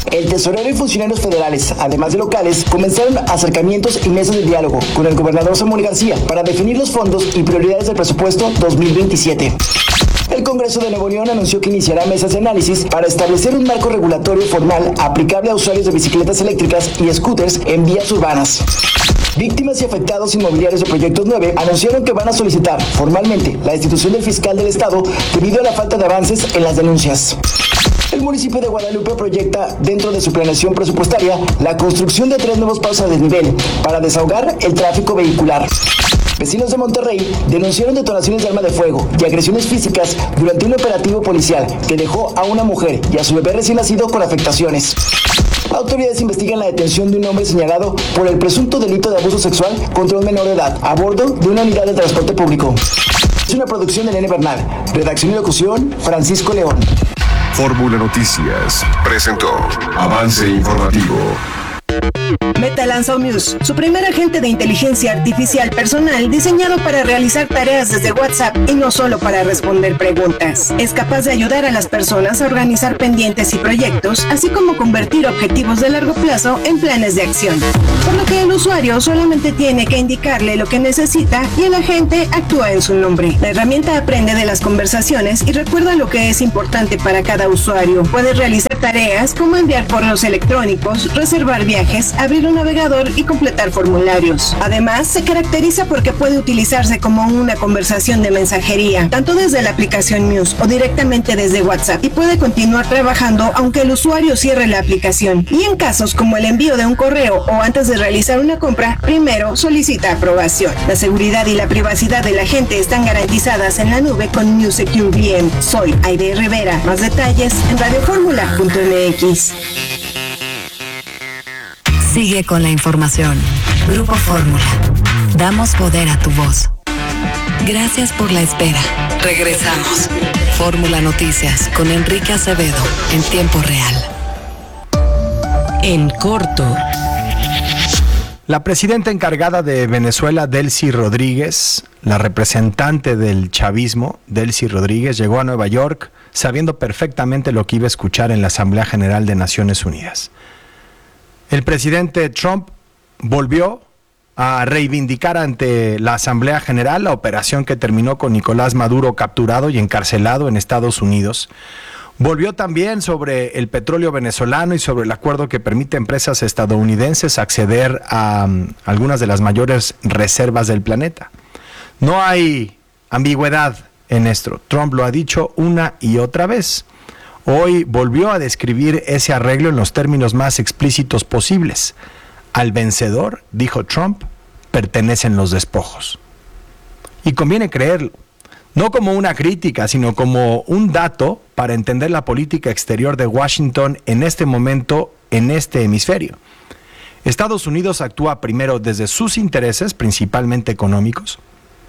El tesorero y funcionarios federales, además de locales, comenzaron acercamientos y mesas de diálogo con el gobernador Samuel García para definir los fondos y prioridades del presupuesto dos mil veintisiete. El Congreso de Nuevo León anunció que iniciará mesas de análisis para establecer un marco regulatorio formal aplicable a usuarios de bicicletas eléctricas y scooters en vías urbanas. Víctimas y afectados inmobiliarios de Proyectos nueve anunciaron que van a solicitar formalmente la destitución del fiscal del Estado debido a la falta de avances en las denuncias. El municipio de Guadalupe proyecta, dentro de su planeación presupuestaria, la construcción de tres nuevos pasos a desnivel para desahogar el tráfico vehicular. Vecinos de Monterrey denunciaron detonaciones de arma de fuego y agresiones físicas durante un operativo policial que dejó a una mujer y a su bebé recién nacido con afectaciones. Autoridades investigan la detención de un hombre señalado por el presunto delito de abuso sexual contra un menor de edad a bordo de una unidad de transporte público. Es una producción de Nene Bernal. Redacción y locución, Francisco León. Fórmula Noticias presentó Avance Informativo. Meta lanzó Muse, su primer agente de inteligencia artificial personal diseñado para realizar tareas desde WhatsApp y no solo para responder preguntas. Es capaz de ayudar a las personas a organizar pendientes y proyectos, así como convertir objetivos de largo plazo en planes de acción. Por lo que el usuario solamente tiene que indicarle lo que necesita y el agente actúa en su nombre. La herramienta aprende de las conversaciones y recuerda lo que es importante para cada usuario. Puede realizar tareas como enviar correos electrónicos, reservar viajes, abrir un navegador y completar formularios. Además, se caracteriza porque puede utilizarse como una conversación de mensajería, tanto desde la aplicación Muse o directamente desde WhatsApp, y puede continuar trabajando aunque el usuario cierre la aplicación. Y en casos como el envío de un correo o antes de realizar una compra, primero solicita aprobación. La seguridad y la privacidad de la gente están garantizadas en la nube con Muse Secure V M. Soy Aide Rivera. Más detalles en radioformula punto m x. Sigue con la información. Grupo Fórmula. Damos poder a tu voz. Gracias por la espera. Regresamos. Fórmula Noticias con Enrique Acevedo en tiempo real. En corto. La presidenta encargada de Venezuela, Delcy Rodríguez, la representante del chavismo, Delcy Rodríguez, llegó a Nueva York sabiendo perfectamente lo que iba a escuchar en la Asamblea General de Naciones Unidas. El presidente Trump volvió a reivindicar ante la Asamblea General la operación que terminó con Nicolás Maduro capturado y encarcelado en Estados Unidos. Volvió también sobre el petróleo venezolano y sobre el acuerdo que permite a empresas estadounidenses acceder a um, algunas de las mayores reservas del planeta. No hay ambigüedad en esto. Trump lo ha dicho una y otra vez. Hoy volvió a describir ese arreglo en los términos más explícitos posibles. Al vencedor, dijo Trump, pertenecen los despojos. Y conviene creerlo, no como una crítica, sino como un dato para entender la política exterior de Washington en este momento, en este hemisferio. Estados Unidos actúa primero desde sus intereses, principalmente económicos,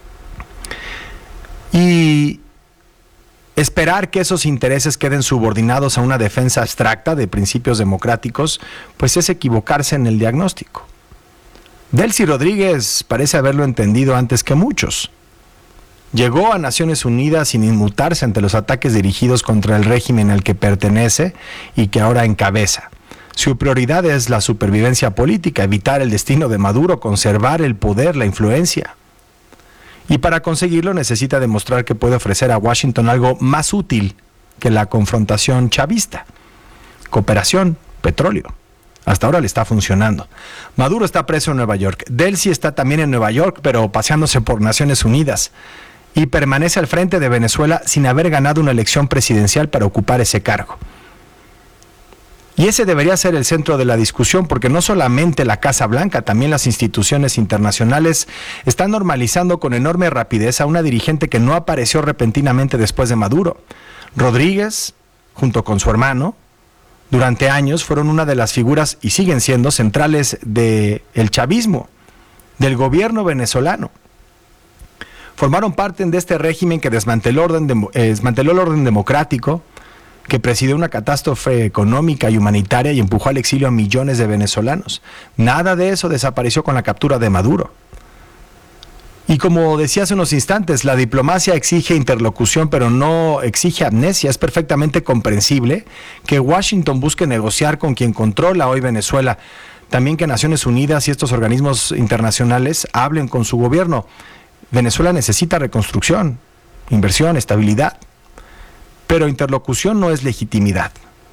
y esperar que esos intereses queden subordinados a una defensa abstracta de principios democráticos, pues es equivocarse en el diagnóstico. Delcy Rodríguez parece haberlo entendido antes que muchos. Llegó a Naciones Unidas sin inmutarse ante los ataques dirigidos contra el régimen al que pertenece y que ahora encabeza. Su prioridad es la supervivencia política, evitar el destino de Maduro, conservar el poder, la influencia. Y para conseguirlo necesita demostrar que puede ofrecer a Washington algo más útil que la confrontación chavista. Cooperación, petróleo. Hasta ahora le está funcionando. Maduro está preso en Nueva York. Delcy está también en Nueva York, pero paseándose por Naciones Unidas. Y permanece al frente de Venezuela sin haber ganado una elección presidencial para ocupar ese cargo. Y ese debería ser el centro de la discusión, porque no solamente la Casa Blanca, también las instituciones internacionales están normalizando con enorme rapidez a una dirigente que no apareció repentinamente después de Maduro. Rodríguez, junto con su hermano, durante años fueron una de las figuras, y siguen siendo, centrales del chavismo, del gobierno venezolano. Formaron parte de este régimen que desmanteló, orden de, eh, desmanteló el orden democrático, que presidió una catástrofe económica y humanitaria y empujó al exilio a millones de venezolanos. Nada de eso desapareció con la captura de Maduro. Y como decía hace unos instantes, la diplomacia exige interlocución, pero no exige amnesia. Es perfectamente comprensible que Washington busque negociar con quien controla hoy Venezuela. También que Naciones Unidas y estos organismos internacionales hablen con su gobierno. Venezuela necesita reconstrucción, inversión, estabilidad. Pero interlocución no es legitimidad.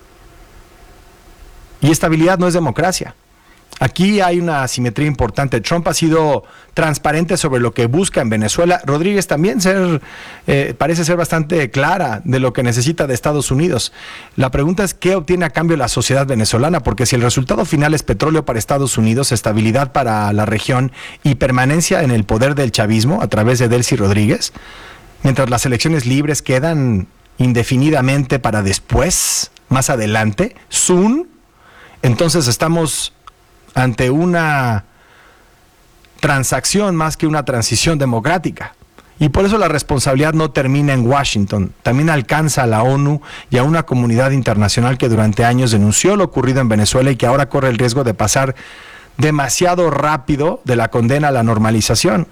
Y estabilidad no es democracia. Aquí hay una asimetría importante. Trump ha sido transparente sobre lo que busca en Venezuela. Rodríguez también ser, eh, parece ser bastante clara de lo que necesita de Estados Unidos. La pregunta es qué obtiene a cambio la sociedad venezolana, porque si el resultado final es petróleo para Estados Unidos, estabilidad para la región y permanencia en el poder del chavismo a través de Delcy Rodríguez, mientras las elecciones libres quedan indefinidamente para después, más adelante, soon, entonces estamos ante una transacción más que una transición democrática. Y por eso la responsabilidad no termina en Washington, también alcanza a la ONU y a una comunidad internacional que durante años denunció lo ocurrido en Venezuela y que ahora corre el riesgo de pasar demasiado rápido de la condena a la normalización.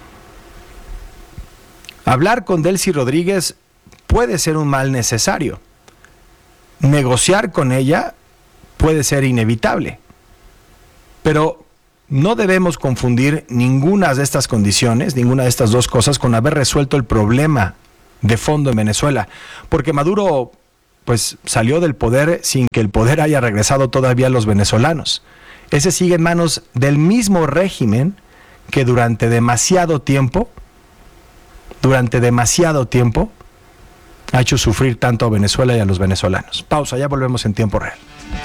Hablar con Delcy Rodríguez puede ser un mal necesario. Negociar con ella puede ser inevitable. Pero no debemos confundir ninguna de estas condiciones, ninguna de estas dos cosas, con haber resuelto el problema de fondo en Venezuela. Porque Maduro, pues, salió del poder sin que el poder haya regresado todavía a los venezolanos. Ese sigue en manos del mismo régimen que durante demasiado tiempo, durante demasiado tiempo, ha hecho sufrir tanto a Venezuela y a los venezolanos. Pausa, ya volvemos en tiempo real.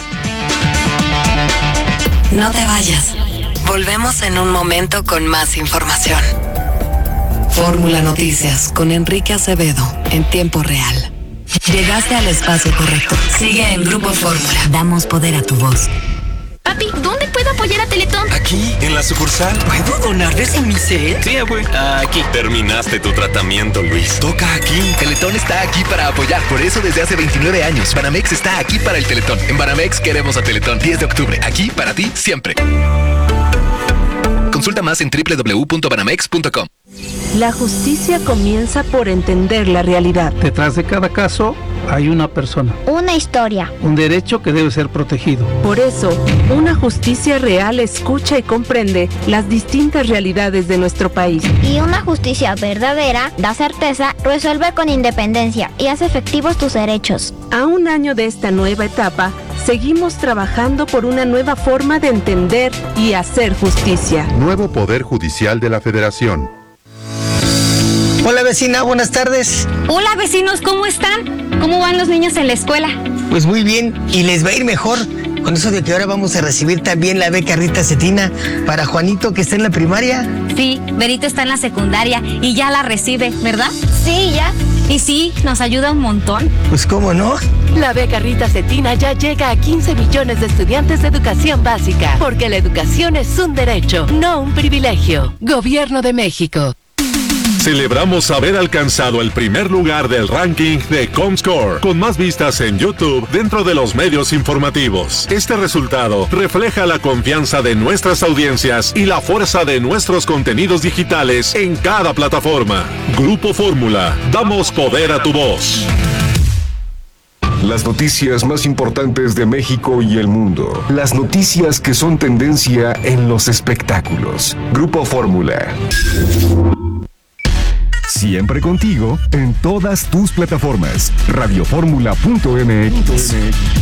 No te vayas. Volvemos en un momento con más información. Fórmula Noticias con Enrique Acevedo en tiempo real. Llegaste al espacio correcto. Sigue en Grupo Fórmula. Damos poder a tu voz. Papi, ¿dónde puedo apoyar a Teletón? Aquí, en la sucursal. ¿Puedo donar de Semicel? Sí, güey. Aquí. Terminaste tu tratamiento, Luis. Toca aquí. Teletón está aquí para apoyar. Por eso desde hace veintinueve años, Banamex está aquí para el Teletón. En Banamex queremos a Teletón. diez de octubre. Aquí para ti siempre. Consulta más en doble u doble u doble u punto banamex punto com. La justicia comienza por entender la realidad. Detrás de cada caso hay una persona. Una historia. Un derecho que debe ser protegido. Por eso, una justicia real escucha y comprende las distintas realidades de nuestro país. Y una justicia verdadera da certeza, resuelve con independencia y hace efectivos tus derechos. A un año de esta nueva etapa, seguimos trabajando por una nueva forma de entender y hacer justicia. Nuevo Poder Judicial de la Federación. Hola vecina, buenas tardes. Hola vecinos, ¿cómo están? ¿Cómo van los niños en la escuela? Pues muy bien, y les va a ir mejor con eso de que ahora vamos a recibir también la beca Rita Cetina para Juanito que está en la primaria. Sí, Berito está en la secundaria y ya la recibe, ¿verdad? Sí, ya. Y sí, nos ayuda un montón. Pues cómo no. La beca Rita Cetina ya llega a quince millones de estudiantes de educación básica, porque la educación es un derecho, no un privilegio. Gobierno de México. Celebramos haber alcanzado el primer lugar del ranking de Comscore, con más vistas en YouTube dentro de los medios informativos. Este resultado refleja la confianza de nuestras audiencias y la fuerza de nuestros contenidos digitales en cada plataforma. Grupo Fórmula, damos poder a tu voz. Las noticias más importantes de México y el mundo. Las noticias que son tendencia en los espectáculos. Grupo Fórmula. Siempre contigo en todas tus plataformas. radioformula punto eme equis.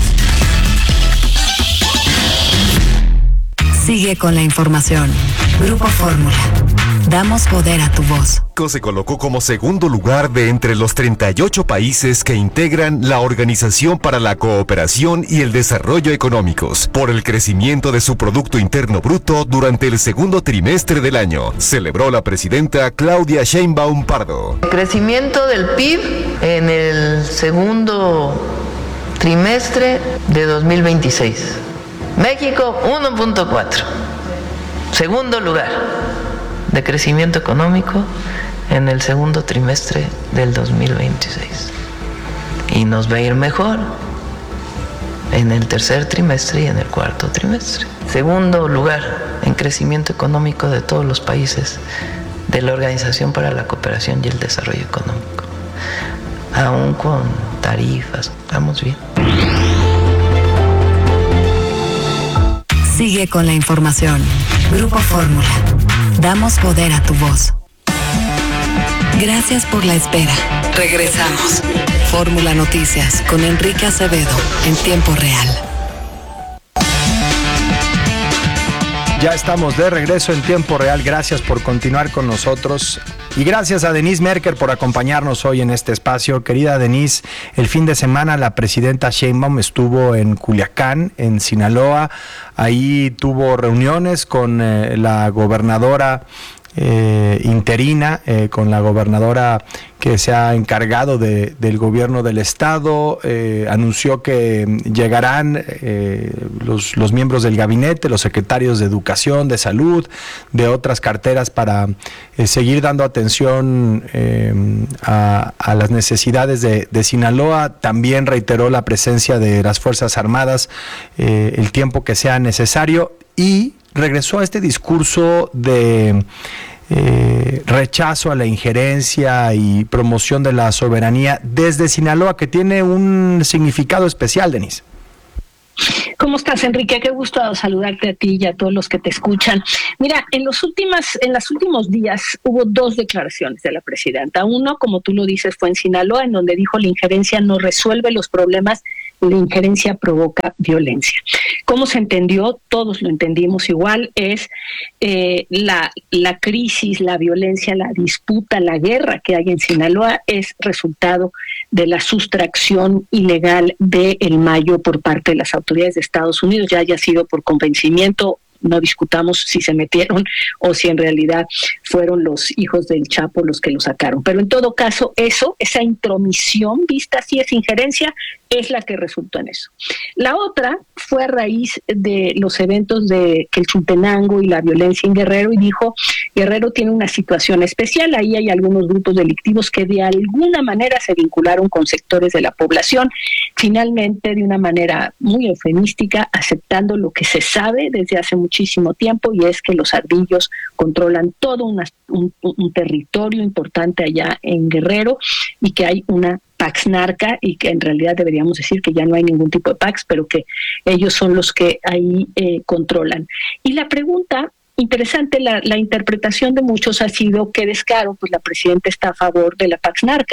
Sigue con la información. Grupo Fórmula. Damos poder a tu voz. Se colocó como segundo lugar de entre los treinta y ocho países que integran la Organización para la Cooperación y el Desarrollo Económicos por el crecimiento de su Producto Interno Bruto durante el segundo trimestre del año, celebró la presidenta Claudia Sheinbaum Pardo. El crecimiento del P I B en el segundo trimestre de dos mil veintiséis. México uno punto cuatro. Segundo lugar de crecimiento económico en el segundo trimestre del dos mil veintiséis. Y nos va a ir mejor en el tercer trimestre y en el cuarto trimestre. Segundo lugar en crecimiento económico de todos los países de la Organización para la Cooperación y el Desarrollo Económico. Aún con tarifas, vamos bien. Sigue con la información. Grupo Fórmula. Damos poder a tu voz. Gracias por la espera. Regresamos. Fórmula Noticias con Enrique Acevedo en tiempo real. Ya estamos de regreso en tiempo real. Gracias por continuar con nosotros. Y gracias a Denise Merker por acompañarnos hoy en este espacio. Querida Denise, el fin de semana la presidenta Sheinbaum estuvo en Culiacán, en Sinaloa. Ahí tuvo reuniones con eh, la gobernadora eh, interina, eh, con la gobernadora que se ha encargado de, del gobierno del estado. Eh, anunció que llegarán eh, los, los miembros del gabinete, los secretarios de Educación, de Salud, de otras carteras para eh, seguir dando atención eh, a, a las necesidades de, de Sinaloa. También reiteró la presencia de las Fuerzas Armadas eh, el tiempo que sea necesario y regresó a este discurso de Eh, rechazo a la injerencia y promoción de la soberanía desde Sinaloa, que tiene un significado especial, Denise. ¿Cómo estás, Enrique? Qué gusto saludarte a ti y a todos los que te escuchan. Mira, en los últimas, en los últimos días hubo dos declaraciones de la presidenta. Uno, como tú lo dices, fue en Sinaloa, en donde dijo la injerencia no resuelve los problemas, la injerencia provoca violencia. ¿Cómo se entendió? Todos lo entendimos igual. Es eh, la, la crisis, la violencia, la disputa, la guerra que hay en Sinaloa es resultado de la sustracción ilegal de El Mayo por parte de las autoridades de Estados Unidos, ya haya sido por convencimiento. No discutamos si se metieron o si en realidad fueron los hijos del Chapo los que lo sacaron. Pero en todo caso, eso, esa intromisión, vista así, esa injerencia, es la que resultó en eso. La otra fue a raíz de los eventos de Quechultenango y la violencia en Guerrero, y dijo, Guerrero tiene una situación especial, ahí hay algunos grupos delictivos que de alguna manera se vincularon con sectores de la población, finalmente de una manera muy eufemística, aceptando lo que se sabe desde hace muchísimo tiempo, y es que los ardillos controlan todo una, un, un territorio importante allá en Guerrero, y que hay una Pax Narca, y que en realidad deberíamos decir que ya no hay ningún tipo de Pax, pero que ellos son los que ahí eh, controlan. Y la pregunta interesante, la, la interpretación de muchos ha sido qué descaro, pues la presidenta está a favor de la Pax Narca.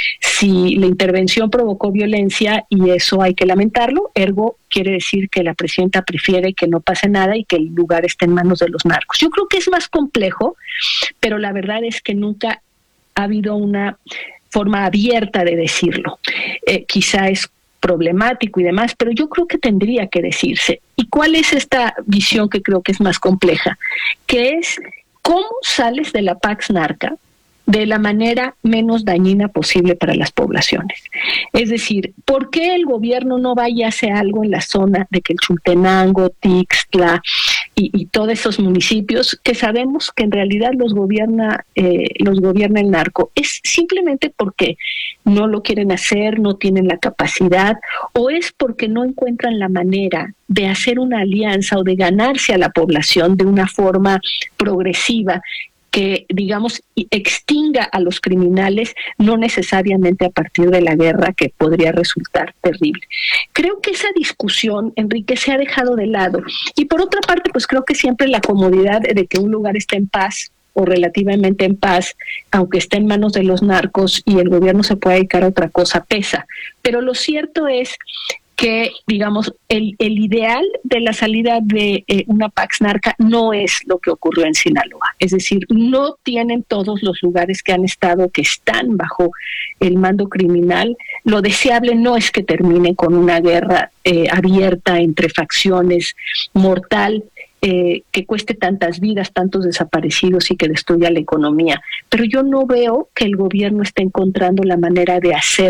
Si la intervención provocó violencia y eso hay que lamentarlo, ergo quiere decir que la presidenta prefiere que no pase nada y que el lugar esté en manos de los narcos. Yo creo que es más complejo, pero la verdad es que nunca ha habido una forma abierta de decirlo. Eh, quizá es problemático y demás, pero yo creo que tendría que decirse. ¿Y cuál es esta visión que creo que es más compleja? Que es cómo sales de la Pax Narca de la manera menos dañina posible para las poblaciones. Es decir, ¿por qué el gobierno no va y hace algo en la zona de Quechultenango, Tixtla y, y todos esos municipios que sabemos que en realidad los gobierna, eh, los gobierna el narco? ¿Es simplemente porque no lo quieren hacer, no tienen la capacidad, o es porque no encuentran la manera de hacer una alianza o de ganarse a la población de una forma progresiva que, digamos, extinga a los criminales, no necesariamente a partir de la guerra, que podría resultar terrible? Creo que esa discusión, Enrique, se ha dejado de lado. Y por otra parte, pues creo que siempre la comodidad de que un lugar esté en paz o relativamente en paz, aunque esté en manos de los narcos y el gobierno se pueda dedicar a otra cosa, pesa. Pero lo cierto es que, digamos, el, el ideal de la salida de eh, una Pax Narca no es lo que ocurrió en Sinaloa. Es decir, no tienen todos los lugares que han estado, que están bajo el mando criminal. Lo deseable no es que termine con una guerra eh, abierta entre facciones, mortal, eh, que cueste tantas vidas, tantos desaparecidos y que destruya la economía. Pero yo no veo que el gobierno esté encontrando la manera de hacerlo.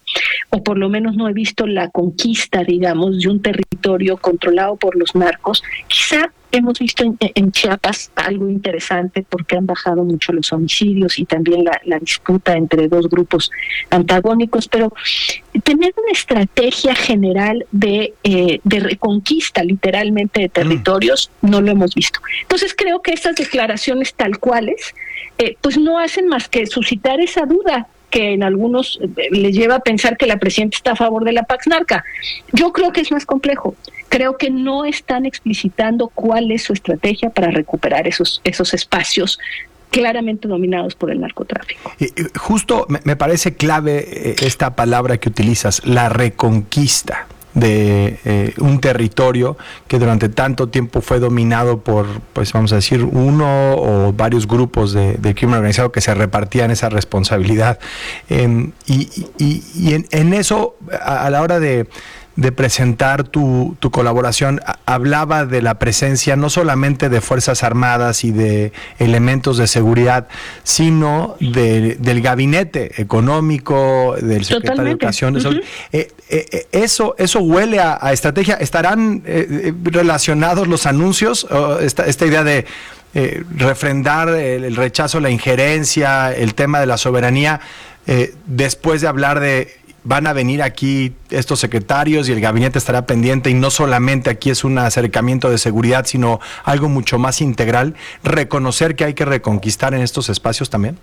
o por lo menos no he visto la conquista, digamos, de un territorio controlado por los narcos. Quizá hemos visto en, en Chiapas algo interesante porque han bajado mucho los homicidios y también la, la disputa entre dos grupos antagónicos, pero tener una estrategia general de, eh, de reconquista literalmente de territorios mm. no lo hemos visto. Entonces creo que estas declaraciones tal cuales eh, pues no hacen más que suscitar esa duda que en algunos les lleva a pensar que la presidenta está a favor de la Pax Narca. Yo creo que es más complejo. Creo que no están explicitando cuál es su estrategia para recuperar esos, esos espacios claramente dominados por el narcotráfico. Y justo me, me parece clave esta palabra que utilizas, la reconquista de eh, un territorio que durante tanto tiempo fue dominado por, pues vamos a decir, uno o varios grupos de, de crimen organizado que se repartían esa responsabilidad. Eh, y y, y en, en eso, a, a la hora de de presentar tu, tu colaboración, hablaba de la presencia no solamente de Fuerzas Armadas y de elementos de seguridad, sino de, del gabinete económico, del secretario de Educación. Uh-huh. eh, eh, eso, eso huele a, a estrategia. ¿Estarán eh, relacionados los anuncios? Esta, esta idea de eh, refrendar el, el rechazo, la injerencia, el tema de la soberanía, eh, después de hablar de van a venir aquí estos secretarios y el gabinete estará pendiente, y no solamente aquí es un acercamiento de seguridad, sino algo mucho más integral, reconocer que hay que reconquistar en estos espacios también?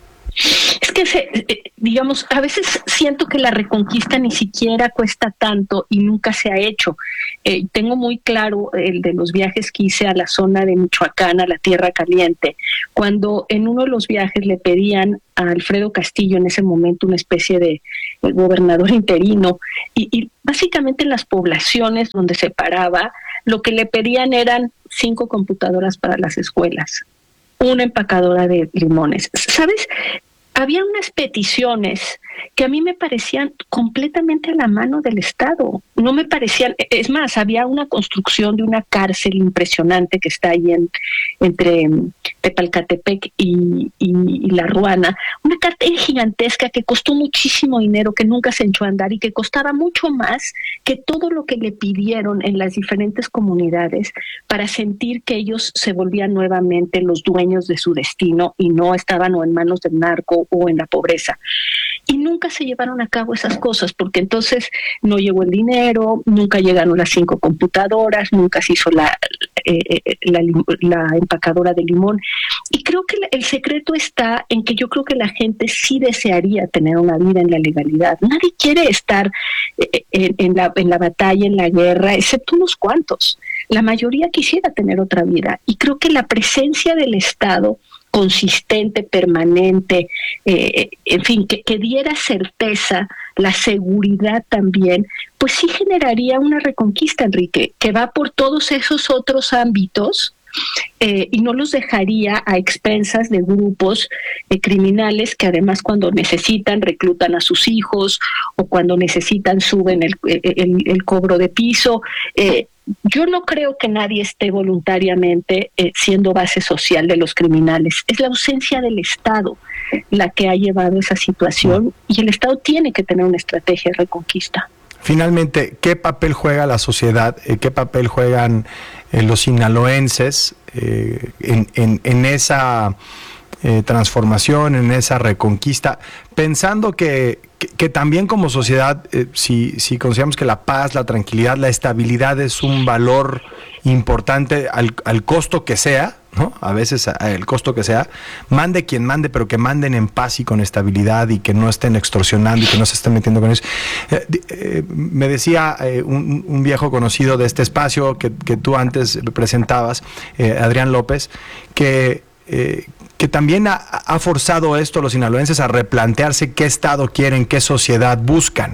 Es que, se, digamos, a veces siento que la reconquista ni siquiera cuesta tanto y nunca se ha hecho. Eh, tengo muy claro el de los viajes que hice a la zona de Michoacán, a la Tierra Caliente, cuando en uno de los viajes le pedían a Alfredo Castillo, en ese momento una especie de, de gobernador interino, y, y básicamente en las poblaciones donde se paraba, lo que le pedían eran cinco computadoras para las escuelas, una empacadora de limones. ¿Sabes? Había unas peticiones que a mí me parecían completamente a la mano del Estado. No me parecían, es más, había una construcción de una cárcel impresionante que está ahí en, entre Tepalcatepec y, y, y La Ruana, una cárcel gigantesca que costó muchísimo dinero, que nunca se echó a andar y que costaba mucho más que todo lo que le pidieron en las diferentes comunidades para sentir que ellos se volvían nuevamente los dueños de su destino y no estaban o en manos del narco o en la pobreza. Y nunca se llevaron a cabo esas cosas, porque entonces no llegó el dinero, nunca llegaron las cinco computadoras, nunca se hizo la, eh, la, la empacadora de limón. Y creo que el secreto está en que yo creo que la gente sí desearía tener una vida en la legalidad. Nadie quiere estar en, en, la, en la batalla, en la guerra, excepto unos cuantos. La mayoría quisiera tener otra vida. Y creo que la presencia del Estado consistente, permanente, eh, en fin, que, que diera certeza, la seguridad también, pues sí generaría una reconquista, Enrique, que va por todos esos otros ámbitos eh, y no los dejaría a expensas de grupos eh, criminales que además cuando necesitan reclutan a sus hijos o cuando necesitan suben el, el, el cobro de piso. Eh, Yo no creo que nadie esté voluntariamente eh, siendo base social de los criminales. Es la ausencia del Estado la que ha llevado a esa situación y el Estado tiene que tener una estrategia de reconquista. Finalmente, ¿qué papel juega la sociedad? Eh, ¿Qué papel juegan eh, los sinaloenses eh, en, en, en esa eh, transformación, en esa reconquista? Pensando que, que, que también como sociedad, eh, si, si consideramos que la paz, la tranquilidad, la estabilidad es un valor importante al, al costo que sea, ¿no? A veces el costo que sea, mande quien mande, pero que manden en paz y con estabilidad y que no estén extorsionando y que no se estén metiendo con eso. Eh, eh, me decía eh, un, un viejo conocido de este espacio que, que tú antes presentabas, eh, Adrián López, que eh, que también ha, ha forzado esto a los sinaloenses a replantearse qué Estado quieren, qué sociedad buscan.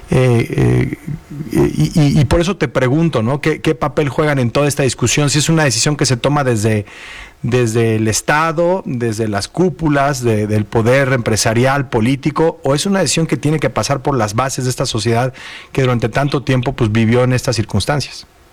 Eh, eh, y, y, y por eso te pregunto, ¿no? ¿Qué, qué papel juegan en toda esta discusión? Si es una decisión que se toma desde, desde el Estado, desde las cúpulas de, del poder empresarial, político, o es una decisión que tiene que pasar por las bases de esta sociedad que durante tanto tiempo pues vivió en estas circunstancias.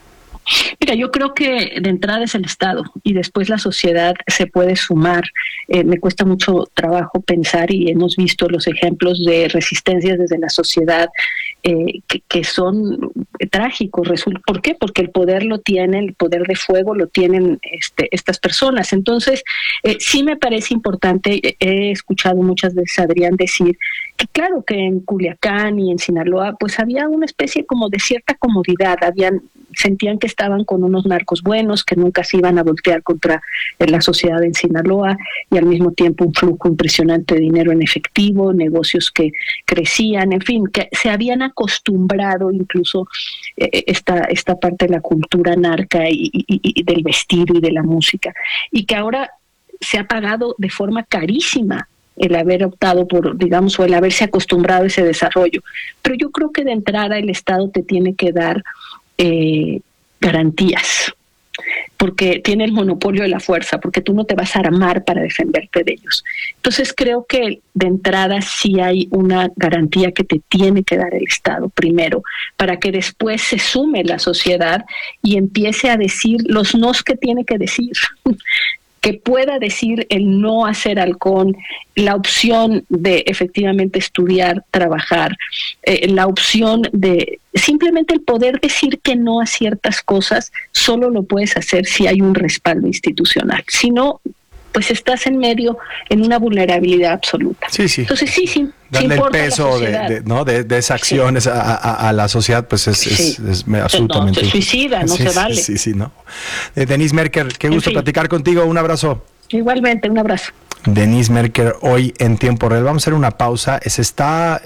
Mira, yo creo que de entrada es el Estado y después la sociedad se puede sumar. Eh, me cuesta mucho trabajo pensar y hemos visto los ejemplos de resistencias desde la sociedad eh, que, que son trágicos. ¿Por qué? Porque el poder lo tienen, el poder de fuego lo tienen este, estas personas. Entonces, eh, sí me parece importante, he escuchado muchas veces a Adrián decir que claro que en Culiacán y en Sinaloa pues había una especie como de cierta comodidad, habían sentían que estaban con unos narcos buenos, que nunca se iban a voltear contra la sociedad en Sinaloa, y al mismo tiempo un flujo impresionante de dinero en efectivo, negocios que crecían, en fin, que se habían acostumbrado incluso eh, esta, esta parte de la cultura narca y, y, y del vestido y de la música, y que ahora se ha pagado de forma carísima el haber optado por, digamos, o el haberse acostumbrado a ese desarrollo. Pero yo creo que de entrada el Estado te tiene que dar Eh, garantías, porque tiene el monopolio de la fuerza, porque tú no te vas a armar para defenderte de ellos. Entonces creo que de entrada sí hay una garantía que te tiene que dar el Estado primero, para que después se sume la sociedad y empiece a decir los nos que tiene que decir. Que pueda decir el no hacer halcón, la opción de efectivamente estudiar, trabajar, eh, la opción de simplemente el poder decir que no a ciertas cosas, solo lo puedes hacer si hay un respaldo institucional. Si no, pues estás en medio en una vulnerabilidad absoluta. Sí, sí. Entonces sí, sí. Darle el peso de, de, ¿no? de, de esas acciones sí. a, a, a la sociedad, pues es, sí. es, es absolutamente... No, se suicida, no sí, se sí, vale. Sí, sí, no. Eh, Denise Merker, qué gusto en fin. platicar contigo, un abrazo. Igualmente, un abrazo. Denise Merker, hoy en Tiempo Real. Vamos a hacer una pausa. Se está,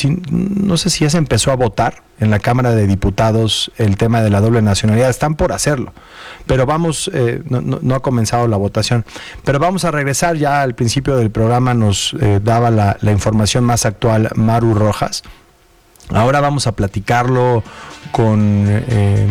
no sé si ya se empezó a votar en la Cámara de Diputados el tema de la doble nacionalidad. Están por hacerlo, pero vamos, eh, no, no, no ha comenzado la votación. Pero vamos a regresar. Ya al principio del programa nos eh, daba la, la información más actual Maru Rojas. Ahora vamos a platicarlo con... Eh,